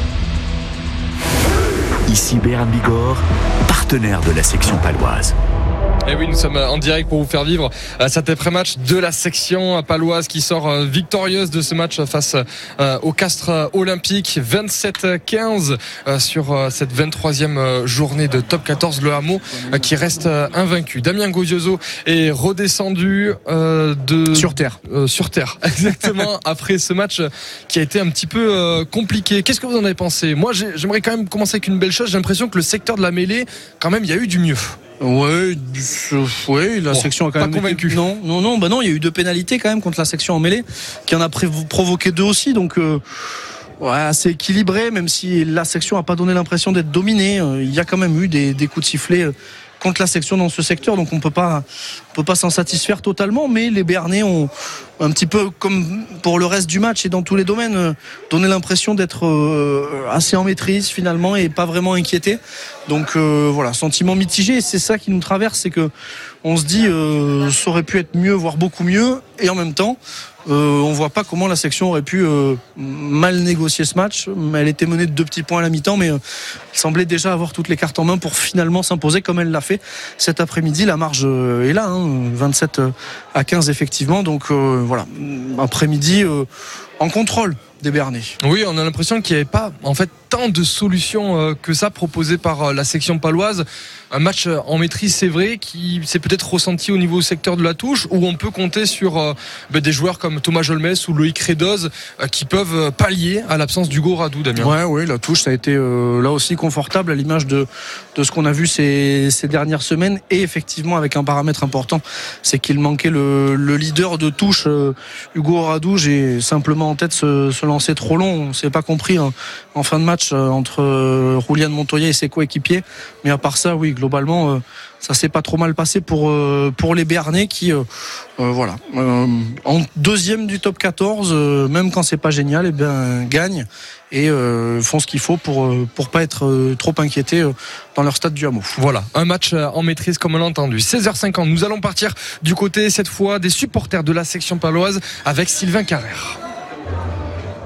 Ici Béarn Bigorre, partenaire de la section paloise. Et oui, nous sommes en direct pour vous faire vivre cet après-match de la section paloise qui sort victorieuse de ce match face au Castres Olympique. vingt-sept quinze sur cette vingt-troisième journée de top quatorze. Le hameau qui reste invaincu. Damien Gozioso est redescendu de... Sur terre. Euh, sur terre, exactement, après ce match qui a été un petit peu compliqué. Qu'est-ce que vous en avez pensé ? Moi, j'aimerais quand même commencer avec une belle chose. J'ai l'impression que le secteur de la mêlée, quand même, il y a eu du mieux. Ouais, ouais, la bon, section a quand pas même convaincu. Été... Non, non, non, bah non, il y a eu deux pénalités quand même contre la section en mêlée, qui en a provoqué deux aussi, donc euh, ouais, assez équilibré, même si la section a pas donné l'impression d'être dominée. Il y a quand même eu des, des coups de sifflet contre la section dans ce secteur, donc on peut pas, on peut pas s'en satisfaire totalement, mais les Béarnais ont un petit peu comme pour le reste du match et dans tous les domaines donné l'impression d'être assez en maîtrise finalement et pas vraiment inquiétés. Donc euh, voilà, sentiment mitigé, et c'est ça qui nous traverse, c'est que on se dit euh, ça aurait pu être mieux, voire beaucoup mieux, et en même temps euh, on voit pas comment la section aurait pu euh, mal négocier ce match. Elle était menée de deux petits points à la mi-temps, mais euh, elle semblait déjà avoir toutes les cartes en main pour finalement s'imposer comme elle l'a fait cet après-midi. La marge euh, est là, hein, vingt-sept à quinze effectivement, donc euh, voilà, après-midi euh, en contrôle des Béarnais. Oui, on a l'impression qu'il n'y avait pas en fait tant de solutions que ça proposées par la section paloise. Un match en maîtrise, c'est vrai, qui s'est peut-être ressenti au niveau secteur de la touche, où on peut compter sur euh, ben, des joueurs comme Thomas Jolmes ou Loïc Redoz euh, qui peuvent pallier à l'absence d'Hugo Radou, Damien. Ouais, ouais, la touche, ça a été euh, là aussi confortable à l'image de, de ce qu'on a vu ces, ces dernières semaines, et effectivement avec un paramètre important, c'est qu'il manquait le, le leader de touche, euh, Hugo Radou. J'ai simplement en tête ce, ce lancer trop long, on s'est pas compris hein, en fin de match euh, entre euh, Roulian Montoya et ses coéquipiers, mais à part ça, oui, globalement, euh, ça s'est pas trop mal passé pour euh, pour les Béarnais qui, euh, euh, voilà, euh, en deuxième du top quatorze, euh, même quand c'est pas génial, et ben gagnent et euh, font ce qu'il faut pour euh, pour pas être euh, trop inquiétés euh, dans leur stade du hameau. Voilà, un match en maîtrise comme on l'a entendu. seize heures cinquante, nous allons partir du côté cette fois des supporters de la section paloise avec Sylvain Carrère.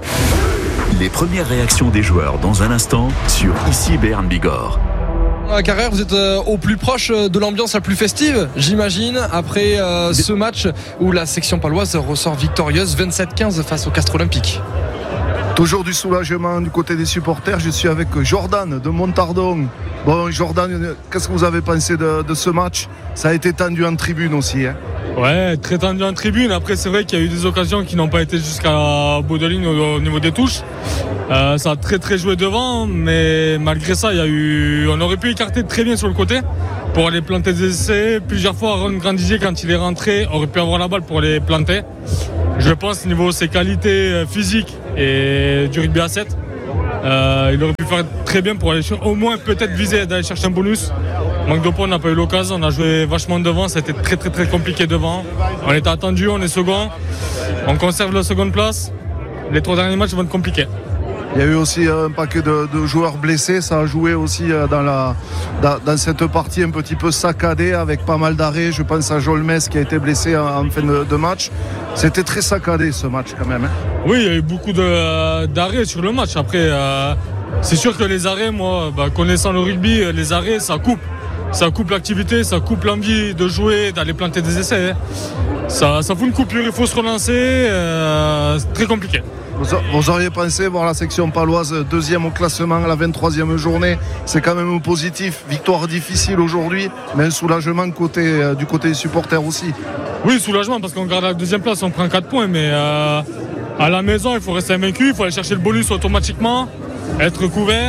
Les premières réactions des joueurs dans un instant sur Ici Béarn Bigorre. À Carrère, vous êtes euh, au plus proche de l'ambiance la plus festive, j'imagine, après euh, ce match où la section paloise ressort victorieuse vingt-sept quinze face au Castres Olympique. Toujours du soulagement du côté des supporters. Je suis avec Jordan de Montardon. Bon, Jordan, qu'est-ce que vous avez pensé de, de ce match? Ça a été tendu en tribune aussi, hein? Ouais, très tendu en tribune. Après, c'est vrai qu'il y a eu des occasions qui n'ont pas été jusqu'à bout de ligne au, au niveau des touches. Euh, ça a très très joué devant, mais malgré ça, il y a eu, on aurait pu écarter très bien sur le côté pour aller planter des essais. Plusieurs fois, Aaron Grandizier, quand il est rentré, aurait pu avoir la balle pour les planter. Je pense, niveau ses qualités physiques et du rugby à sept, euh, il aurait pu faire très bien pour aller au moins peut-être viser d'aller chercher un bonus. Manque de points, on n'a pas eu l'occasion, on a joué vachement devant, ça a été très très très compliqué devant. On était attendu, on est second, on conserve la seconde place. Les trois derniers matchs vont être compliqués. Il y a eu aussi un paquet de, de joueurs blessés, ça a joué aussi dans, la, dans, dans cette partie un petit peu saccadée avec pas mal d'arrêts. Je pense à Jolmes qui a été blessé en, en fin de, de match. C'était très saccadé ce match quand même, hein. Oui, il y a eu beaucoup de, d'arrêts sur le match. Après, euh, c'est sûr que les arrêts, moi, bah, connaissant le rugby, les arrêts, ça coupe. Ça coupe l'activité, ça coupe l'envie de jouer, d'aller planter des essais, hein. Ça, ça fout une coupure, il faut se relancer, euh, c'est très compliqué. Vous auriez pensé voir la section paloise deuxième au classement à la vingt-troisième journée. C'est quand même positif. Victoire difficile aujourd'hui, mais un soulagement côté, euh, du côté des supporters aussi. Oui, soulagement parce qu'on garde la deuxième place, on prend quatre points, mais euh, à la maison, il faut rester invaincu, il faut aller chercher le bonus automatiquement, être couvert.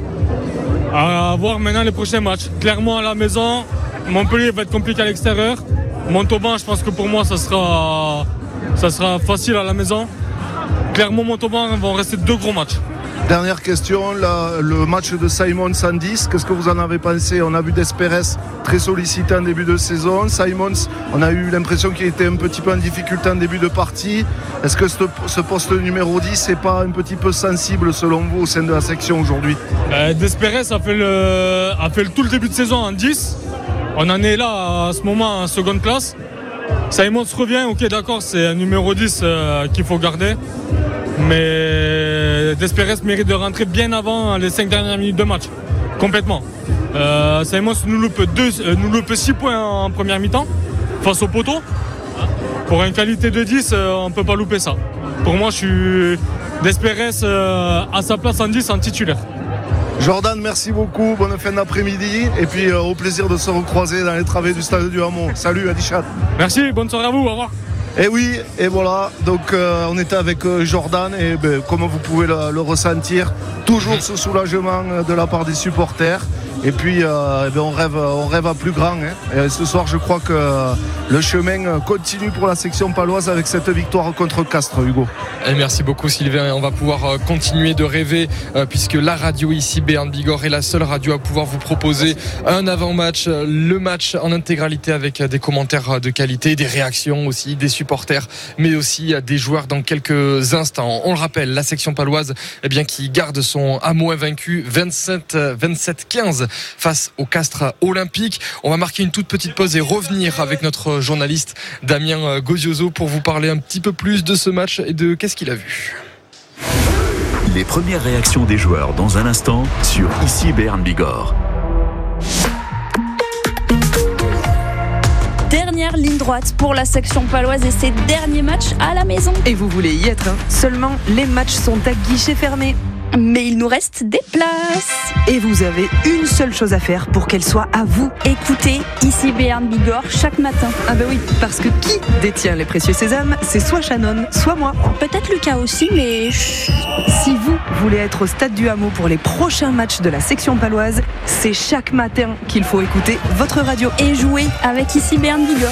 À voir maintenant les prochains matchs. Clairement à la maison, Montpellier va être compliqué à l'extérieur. Montauban, je pense que pour moi, ça sera, ça sera facile à la maison. Clermont, Montauban vont rester deux gros matchs. Dernière question, la, le match de Simons cent dix, qu'est-ce que vous en avez pensé? On a vu Desperes très sollicité en début de saison. Simons, on a eu l'impression qu'il était un petit peu en difficulté en début de partie. Est-ce que ce, ce poste numéro dix n'est pas un petit peu sensible selon vous au sein de la section aujourd'hui? euh, Desperes a fait, le, a fait le, tout le début de saison en dix. On en est là à ce moment en seconde place. Simons revient, ok d'accord, c'est un numéro dix euh, qu'il faut garder. Mais Desperes mérite de rentrer bien avant les cinq dernières minutes de match. Complètement. Euh, Simons nous loupe, deux, euh, nous loupe six points en première mi-temps face au poteau. Pour une qualité de dix, euh, on ne peut pas louper ça. Pour moi, je suis Desperes euh, à sa place en dix en titulaire. Jordan, merci beaucoup, bonne fin d'après-midi et puis euh, au plaisir de se recroiser dans les travées du stade du Hameau. Salut Adichat. Merci, bonne soirée à vous, au revoir. Et oui, et voilà, donc euh, on était avec euh, Jordan et ben, comme vous pouvez le, le ressentir, toujours ce soulagement de la part des supporters. Et puis euh, ben, on, rêve, on rêve à plus grand, hein. Et ce soir je crois que euh, le chemin continue pour la section paloise avec cette victoire contre Castres, Hugo. Et merci beaucoup Sylvain, on va pouvoir continuer de rêver euh, puisque la radio ici Béarn Bigorre est la seule radio à pouvoir vous proposer un avant-match, le match en intégralité avec des commentaires de qualité, des réactions aussi, des supporters mais aussi des joueurs dans quelques instants. On le rappelle, la section paloise eh bien, qui garde son hameau invaincu vingt-sept quinze face au Castres Olympique. On va marquer une toute petite pause et revenir avec notre journaliste Damien Gozioso pour vous parler un petit peu plus de ce match et de qu'est-ce qu'il a vu. Les premières réactions des joueurs dans un instant sur Ici Béarn Bigorre. Dernière ligne droite pour la section paloise et ses derniers matchs à la maison. Et vous voulez y être, hein? Seulement les matchs sont à guichet fermé. Mais il nous reste des places. Et vous avez une seule chose à faire pour qu'elle soit à vous. Écoutez Ici Béarn Bigorre chaque matin. Ah bah oui, parce que qui détient les précieux sésames, c'est soit Shannon, soit moi. Peut-être Lucas aussi, mais... Si vous voulez être au stade du Hameau pour les prochains matchs de la section paloise, c'est chaque matin qu'il faut écouter votre radio. Et jouer avec Ici Béarn Bigorre.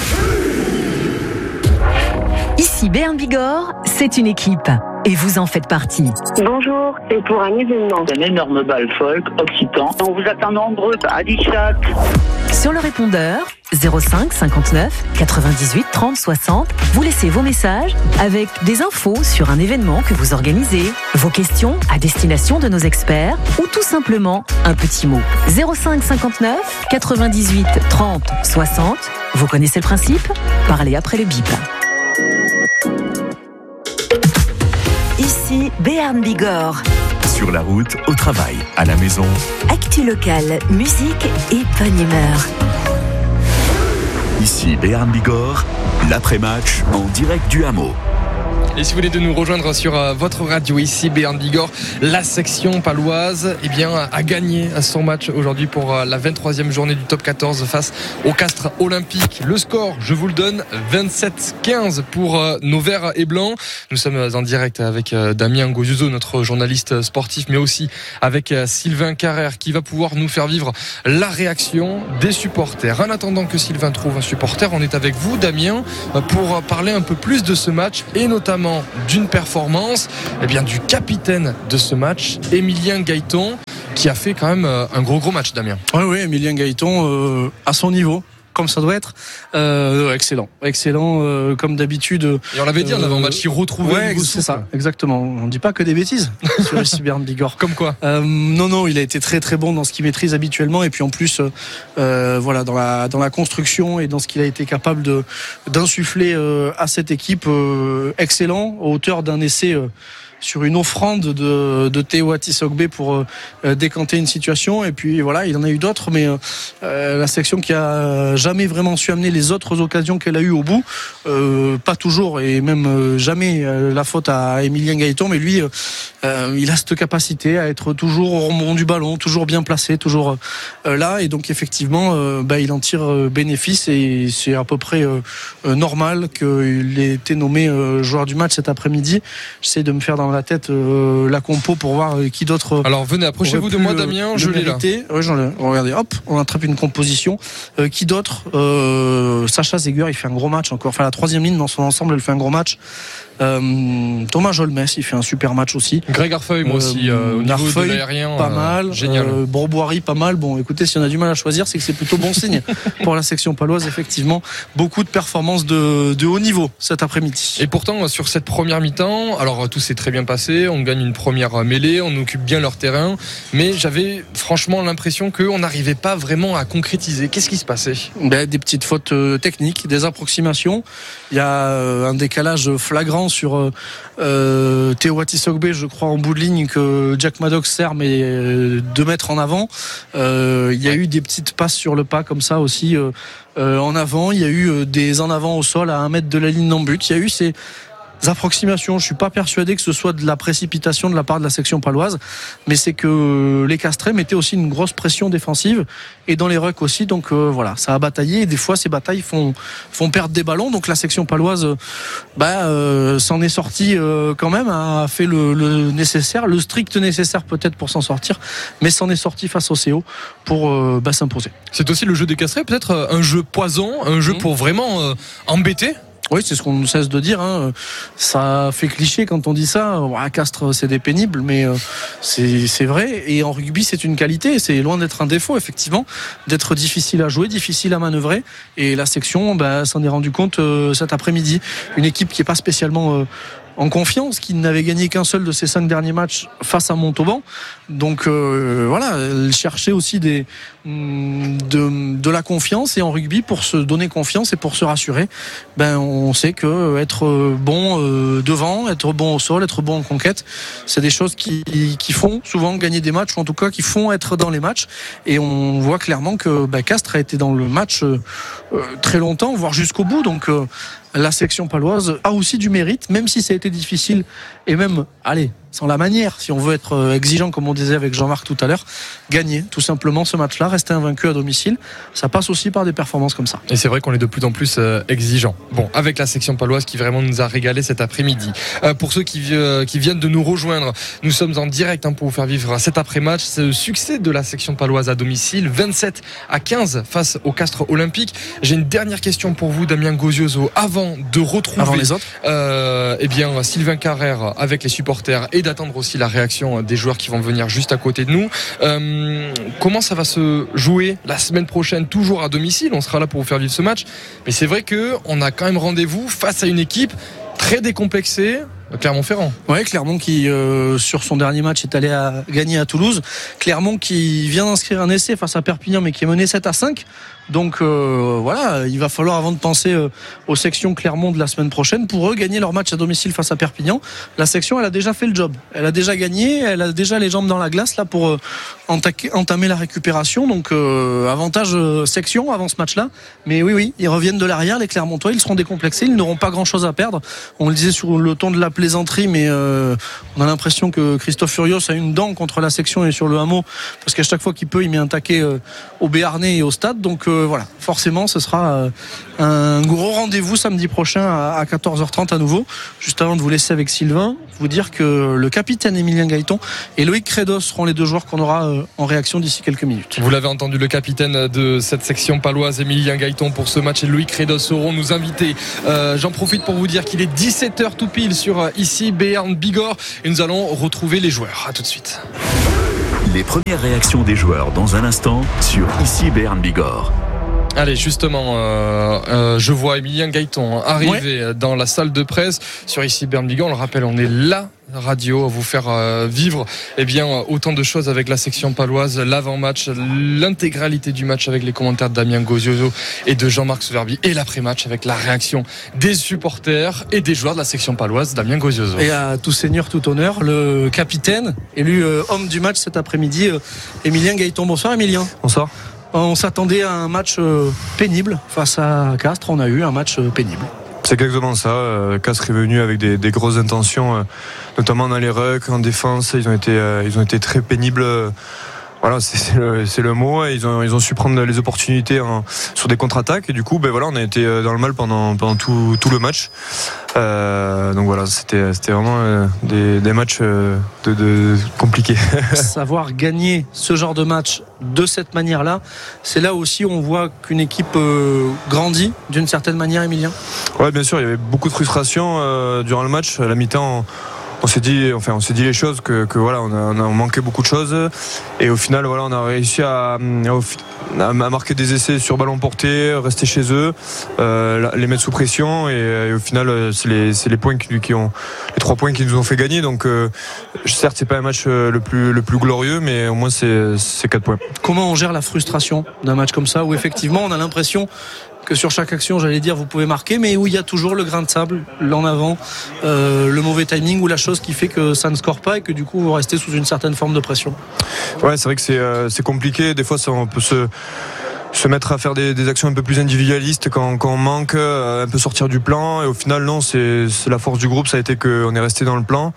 Ici Béarn Bigorre, c'est une équipe. Et vous en faites partie. Bonjour, c'est pour un événement. Un énorme bal folk occitan. On vous attend nombreux à Adichat. Sur le répondeur zéro cinq cinquante-neuf quatre-vingt-dix-huit trente soixante, vous laissez vos messages avec des infos sur un événement que vous organisez, vos questions à destination de nos experts ou tout simplement un petit mot. zéro cinq cinquante-neuf quatre-vingt-dix-huit trente soixante. Vous connaissez le principe ? Parlez après le bip. Ici Béarn Bigorre. Sur la route, au travail, à la maison. Actu locale, musique et bonne humeur. Ici Béarn Bigorre, l'après-match en direct du hameau. Et si vous voulez de nous rejoindre sur euh, votre radio ici, Béarn Bigorre, la section paloise, eh bien, a gagné son match aujourd'hui pour euh, la vingt-troisième journée du top quatorze face au Castres Olympique. Le score, je vous le donne, vingt-sept quinze pour euh, nos verts et blancs. Nous sommes en direct avec euh, Damien Gozioso, notre journaliste sportif, mais aussi avec euh, Sylvain Carrère qui va pouvoir nous faire vivre la réaction des supporters. En attendant que Sylvain trouve un supporter, on est avec vous, Damien, pour parler un peu plus de ce match et notamment d'une performance, eh bien, du capitaine de ce match, Emilien Gaëton, qui a fait quand même un gros gros match, Damien. Oui, oui, Emilien Gaëton euh, à son niveau, comme ça doit être. Euh, excellent, excellent euh, comme d'habitude. Et on l'avait dit, euh, on avait un match qui retrouvait. Ouais, c'est ça, exactement. On dit pas que des bêtises sur ici Béarn Bigorre. Comme quoi euh, Non, non, il a été très très bon dans ce qu'il maîtrise habituellement, et puis en plus, euh, voilà, dans la dans la construction et dans ce qu'il a été capable de d'insuffler euh, à cette équipe, euh, excellent, à hauteur d'un essai. Euh, sur une offrande de, de Théo Atisogbe pour euh, décanter une situation, et puis voilà, il en a eu d'autres, mais euh, la section qui a jamais vraiment su amener les autres occasions qu'elle a eues au bout, euh, pas toujours, et même euh, jamais euh, la faute à Emilien Gaëton, mais lui euh, il a cette capacité à être toujours au rebond du ballon, toujours bien placé, toujours euh, là, et donc effectivement euh, bah, il en tire euh, bénéfice, et c'est à peu près euh, normal qu'il ait été nommé euh, joueur du match cet après-midi. J'essaie de me faire dans la tête euh, la compo pour voir euh, qui d'autre. Alors venez, approchez-vous de moi, Damien, je l'ai là. Ouais, j'en ai. Regardez, hop, on attrape une composition. Euh, qui d'autre euh, Sacha Zeger, il fait un gros match encore. Enfin, la troisième ligne dans son ensemble, elle fait un gros match. Euh, Thomas Jolmes, il fait un super match aussi. Greg Arfeuil, moi aussi, euh, au niveau Arfeuil, de l'aérien, pas mal. Euh, génial. Euh, Borboirie, pas mal. Bon, écoutez, si on a du mal à choisir, c'est que c'est plutôt bon signe pour la section paloise. Effectivement, beaucoup de performances de, de haut niveau cet après-midi. Et pourtant, sur cette première mi-temps, alors tout s'est très bien passé. On gagne une première mêlée, on occupe bien leur terrain, mais j'avais franchement l'impression qu'on n'arrivait pas vraiment à concrétiser. Qu'est-ce qui se passait ? Ben, des petites fautes euh, techniques, des approximations. Il y a euh, un décalage flagrant sur euh, Théo Atisogbe, je crois, en bout de ligne, que Jack Maddox sert, mais euh, deux mètres en avant. Euh, il y a eu des petites passes sur le pas comme ça aussi euh, euh, en avant. Il y a eu euh, des en avant au sol à un mètre de la ligne d'en but. Il y a eu ces approximations. Je suis pas persuadé que ce soit de la précipitation de la part de la section paloise, mais c'est que les Castrés mettaient aussi une grosse pression défensive, et dans les rucks aussi, donc euh, voilà, ça a bataillé, et des fois ces batailles font font perdre des ballons, donc la section paloise bah euh, s'en est sortie euh, quand même, a fait le, le nécessaire, le strict nécessaire peut-être pour s'en sortir, mais s'en est sorti face au C O pour euh, bah, s'imposer. C'est aussi le jeu des Castrés, peut-être un jeu poison, un jeu mmh. pour vraiment euh, embêter. Oui, c'est ce qu'on ne cesse de dire, hein. Ça fait cliché quand on dit ça. À Castres, c'est des pénibles, mais c'est, c'est vrai. Et en rugby, c'est une qualité. C'est loin d'être un défaut, effectivement, d'être difficile à jouer, difficile à manœuvrer. Et la section, bah, s'en est rendu compte euh, cet après-midi. Une équipe qui n'est pas spécialement euh, en confiance, qui n'avait gagné qu'un seul de ses cinq derniers matchs face à Montauban. Donc euh, voilà, elle cherchait aussi des, de, de la confiance, et en rugby, pour se donner confiance et pour se rassurer, ben on sait que être bon euh, devant, être bon au sol, être bon en conquête, c'est des choses qui, qui font souvent gagner des matchs, ou en tout cas qui font être dans les matchs. Et on voit clairement que ben, Castres a été dans le match euh, très longtemps, voire jusqu'au bout. Donc euh, la section paloise a aussi du mérite, même si ça a été difficile, et même, allez, sans la manière, si on veut être exigeant, comme on disait avec Jean-Marc tout à l'heure, gagner tout simplement ce match-là, rester invaincu à domicile, ça passe aussi par des performances comme ça. Et c'est vrai qu'on est de plus en plus euh, exigeant. Bon, avec la section paloise qui vraiment nous a régalé cet après-midi. Euh, pour ceux qui, euh, qui viennent de nous rejoindre, nous sommes en direct hein, pour vous faire vivre cet après-match. C'est le succès de la section paloise à domicile, vingt-sept à quinze face au Castres Olympique. J'ai une dernière question pour vous, Damien Gozioso, avant de retrouver avant les autres. Euh, eh bien, Sylvain Carrère avec les supporters, et d'attendre aussi la réaction des joueurs qui vont venir juste à côté de nous. Euh, comment ça va se jouer la semaine prochaine, toujours à domicile? On sera là pour vous faire vivre ce match. Mais c'est vrai qu'on a quand même rendez-vous face à une équipe très décomplexée, Clermont-Ferrand. Ouais, Clermont qui euh, sur son dernier match est allé à gagner à Toulouse. Clermont qui vient d'inscrire un essai face à Perpignan, mais qui est mené sept à cinq Donc euh, voilà, il va falloir, avant de penser euh, aux sections Clermont de la semaine prochaine, pour eux gagner leur match à domicile face à Perpignan. La section, elle a déjà fait le job, elle a déjà gagné, elle a déjà les jambes dans la glace là pour euh, entaquer, entamer la récupération. Donc euh, avantage euh, section avant ce match-là. Mais oui, oui, ils reviennent de l'arrière, les Clermontois, ils seront décomplexés, ils n'auront pas grand-chose à perdre. On le disait sur le ton de la plaisanterie, mais euh, on a l'impression que Christophe Furios a une dent contre la section et sur le hameau, parce qu'à chaque fois qu'il peut, il met un taquet euh, au Béarnais et au stade. Donc euh, voilà, forcément ce sera euh, un gros rendez-vous samedi prochain à, à quatorze heures trente à nouveau. Juste avant de vous laisser avec Sylvain, vous dire que le capitaine Emilien Gaëton et Loïc Credos seront les deux joueurs qu'on aura euh, en réaction d'ici quelques minutes. Vous l'avez entendu, le capitaine de cette section paloise, Emilien Gaëton, pour ce match, et Loïc Credos seront nous invités. Euh, j'en profite pour vous dire qu'il est dix-sept heures tout pile sur euh, ici Béarn Bigorre, et nous allons retrouver les joueurs. À tout de suite. Les premières réactions des joueurs dans un instant sur ici Béarn Bigorre. Allez, justement, euh, euh, je vois Emilien Gaëton arriver ouais. dans la salle de presse sur ici Béarn Bigorre. On le rappelle, on est là. Radio à vous faire euh, vivre eh bien autant de choses avec la section paloise, l'avant-match, l'intégralité du match avec les commentaires de Damien Gozioso et de Jean-Marc Souverbi, et l'après-match avec la réaction des supporters et des joueurs de la section paloise, Damien Gozioso. Et à tout seigneur, tout honneur, le capitaine élu euh, homme du match cet après-midi, euh, Emilien Gaëton. Bonsoir Emilien. Bonsoir. On s'attendait à un match euh, pénible face à Castres, on a eu un match euh, pénible. C'est exactement ça. Euh, Castres est venu avec des, des grosses intentions, euh, notamment dans les rucks, en défense. Ils ont été, euh, ils ont été très pénibles. Voilà, c'est, c'est, le, c'est le mot. Ils ont, ils ont su prendre les opportunités en, sur des contre-attaques. Et du coup, ben voilà, on a été dans le mal pendant, pendant tout, tout le match. Euh, donc voilà, c'était, c'était vraiment euh, des, des matchs euh, de, de compliqués. Savoir gagner ce genre de match de cette manière-là, c'est là aussi où on voit qu'une équipe euh, grandit d'une certaine manière, Emilien. Ouais, bien sûr, il y avait beaucoup de frustration euh, durant le match. À la mi-temps, on, on s'est dit, enfin, on s'est dit les choses que, que voilà, on a, on a manqué beaucoup de choses. Et au final, voilà, on a réussi à, à, à marquer des essais sur ballon porté, rester chez eux, euh, les mettre sous pression. Et, et au final, c'est les, c'est les points qui, qui ont, les trois points qui nous ont fait gagner. Donc, euh, certes, c'est pas un match le plus, le plus glorieux, mais au moins c'est, c'est quatre points. Comment on gère la frustration d'un match comme ça, où effectivement, on a l'impression que sur chaque action, j'allais dire, vous pouvez marquer, mais où il y a toujours le grain de sable, l'en avant, euh, le mauvais timing, ou la chose qui fait que ça ne score pas et que du coup vous restez sous une certaine forme de pression. Ouais, c'est vrai que c'est, euh, c'est compliqué. Des fois, ça, on peut se se mettre à faire des, des actions un peu plus individualistes quand, quand on manque, euh, un peu sortir du plan, et au final non, c'est, c'est la force du groupe, ça a été qu'on est resté dans le plan,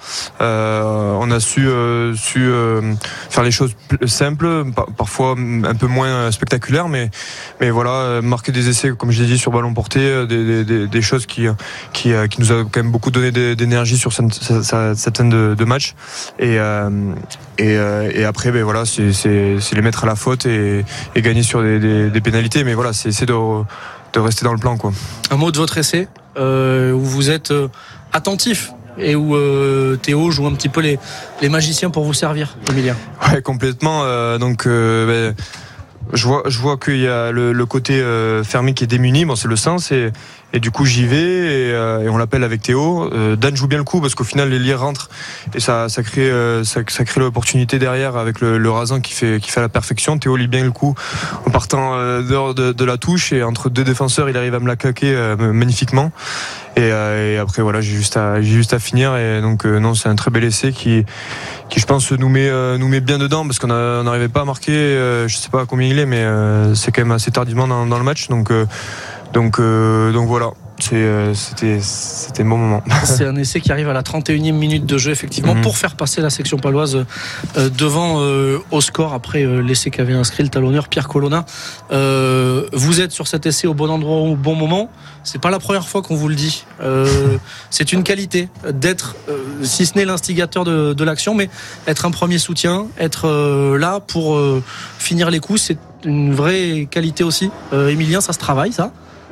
euh, on a su, euh, su euh, faire les choses simples, parfois un peu moins spectaculaires, mais, mais voilà, marquer des essais, comme je l'ai dit, sur ballon porté, des, des, des choses qui, qui, qui nous a quand même beaucoup donné d'énergie sur cette scène de, de match, et, euh, et, et après ben voilà, c'est, c'est, c'est les mettre à la faute et, et gagner sur des, des des pénalités, mais voilà, c'est, c'est de, de rester dans le plan, quoi. Un mot de votre essai euh, où vous êtes euh, attentif et où euh, Théo joue un petit peu les, les magiciens pour vous servir, Emilien. Ouais, complètement. Euh, donc, euh, ben, je vois, je vois qu'il y a le, le côté euh, fermé qui est démuni. Bon, c'est le sens, et, et du coup j'y vais et, euh, et on l'appelle avec Théo. Euh, Dan joue bien le coup parce qu'au final les liens rentrent et ça, ça crée, euh, ça, ça crée l'opportunité derrière avec le, le rasant qui fait, qui fait la perfection. Théo lit bien le coup en partant euh, dehors de, de la touche, et entre deux défenseurs il arrive à me la claquer euh, magnifiquement. Et, euh, et après voilà, j'ai juste à, j'ai juste à finir, et donc euh, non, c'est un très bel essai qui, qui je pense nous met, euh, nous met bien dedans parce qu'on n'arrivait pas à marquer. Euh, je sais pas à combien il est, mais euh, c'est quand même assez tardivement dans, dans le match, donc. Euh, Donc, euh, donc voilà, c'est, euh, c'était, c'était un bon moment. C'est un essai qui arrive à la trente et unième minute de jeu, effectivement, mmh. pour faire passer la section paloise euh, devant euh, au score après euh, l'essai qu'avait inscrit le talonneur Pierre Colonna. Euh, vous êtes sur cet essai au bon endroit au bon moment. C'est pas la première fois qu'on vous le dit. Euh, c'est une qualité d'être, euh, si ce n'est l'instigateur de, de l'action, mais être un premier soutien, être euh, là pour euh, finir les coups, c'est une vraie qualité aussi. Euh, Emilien, ça se travaille, ça ?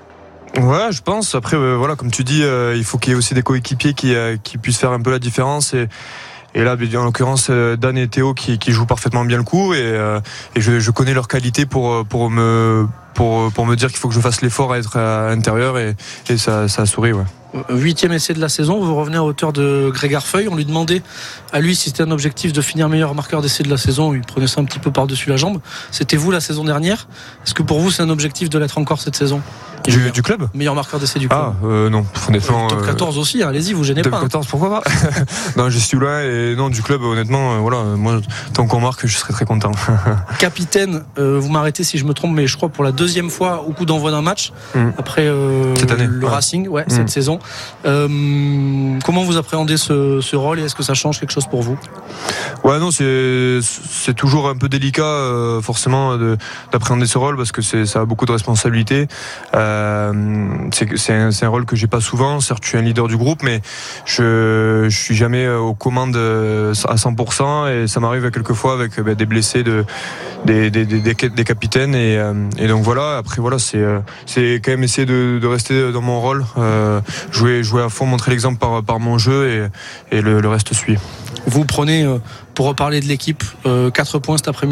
Ouais, je pense. Après, euh, voilà, comme tu dis, euh, il faut qu'il y ait aussi des coéquipiers qui, euh, qui puissent faire un peu la différence. Et, et là, en l'occurrence, Dan et Théo qui, qui jouent parfaitement bien le coup. Et, euh, et je, je connais leur qualité pour, pour me pour, pour me dire qu'il faut que je fasse l'effort à être à l'intérieur et, et ça, ça a souri. Ouais. Huitième essai de la saison, vous revenez à hauteur de Greg Arfeuil. On lui demandait à lui si c'était un objectif de finir meilleur marqueur d'essai de la saison. Il prenait ça un petit peu par-dessus la jambe. C'était vous la saison dernière. Est-ce que pour vous c'est un objectif de l'être encore cette saison ? Du, du club ? Meilleur marqueur d'essai du club. Ah euh, non, honnêtement. Top quatorze aussi, hein, allez-y, vous gênez top pas. Top quatorze, pourquoi pas ? Non, je suis loin et non, du club, honnêtement, euh, voilà, moi, tant qu'on marque, je serais très content. Capitaine, euh, vous m'arrêtez si je me trompe, mais je crois pour la deuxième fois au coup d'envoi d'un match, mm. après euh, cette année, le ouais. Racing, ouais, mm. cette saison. Euh, comment vous appréhendez ce, ce rôle et est-ce que ça change quelque chose pour vous ? Ouais, non, c'est, c'est toujours un peu délicat, euh, forcément, de, d'appréhender ce rôle parce que c'est, ça a beaucoup de responsabilités. Euh, c'est, c'est, un, c'est un rôle que j'ai pas souvent. Certes, je suis un leader du groupe, mais je, je suis jamais aux commandes à cent pour cent et ça m'arrive quelquefois avec ben, des blessés, de, des, des, des, des capitaines et, et donc voilà. Après, voilà, c'est, c'est quand même essayer de, de rester dans mon rôle, euh, jouer, jouer à fond, montrer l'exemple par, par mon jeu et, et le, le reste suit. Vous prenez, pour reparler de l'équipe, quatre points cet après-midi.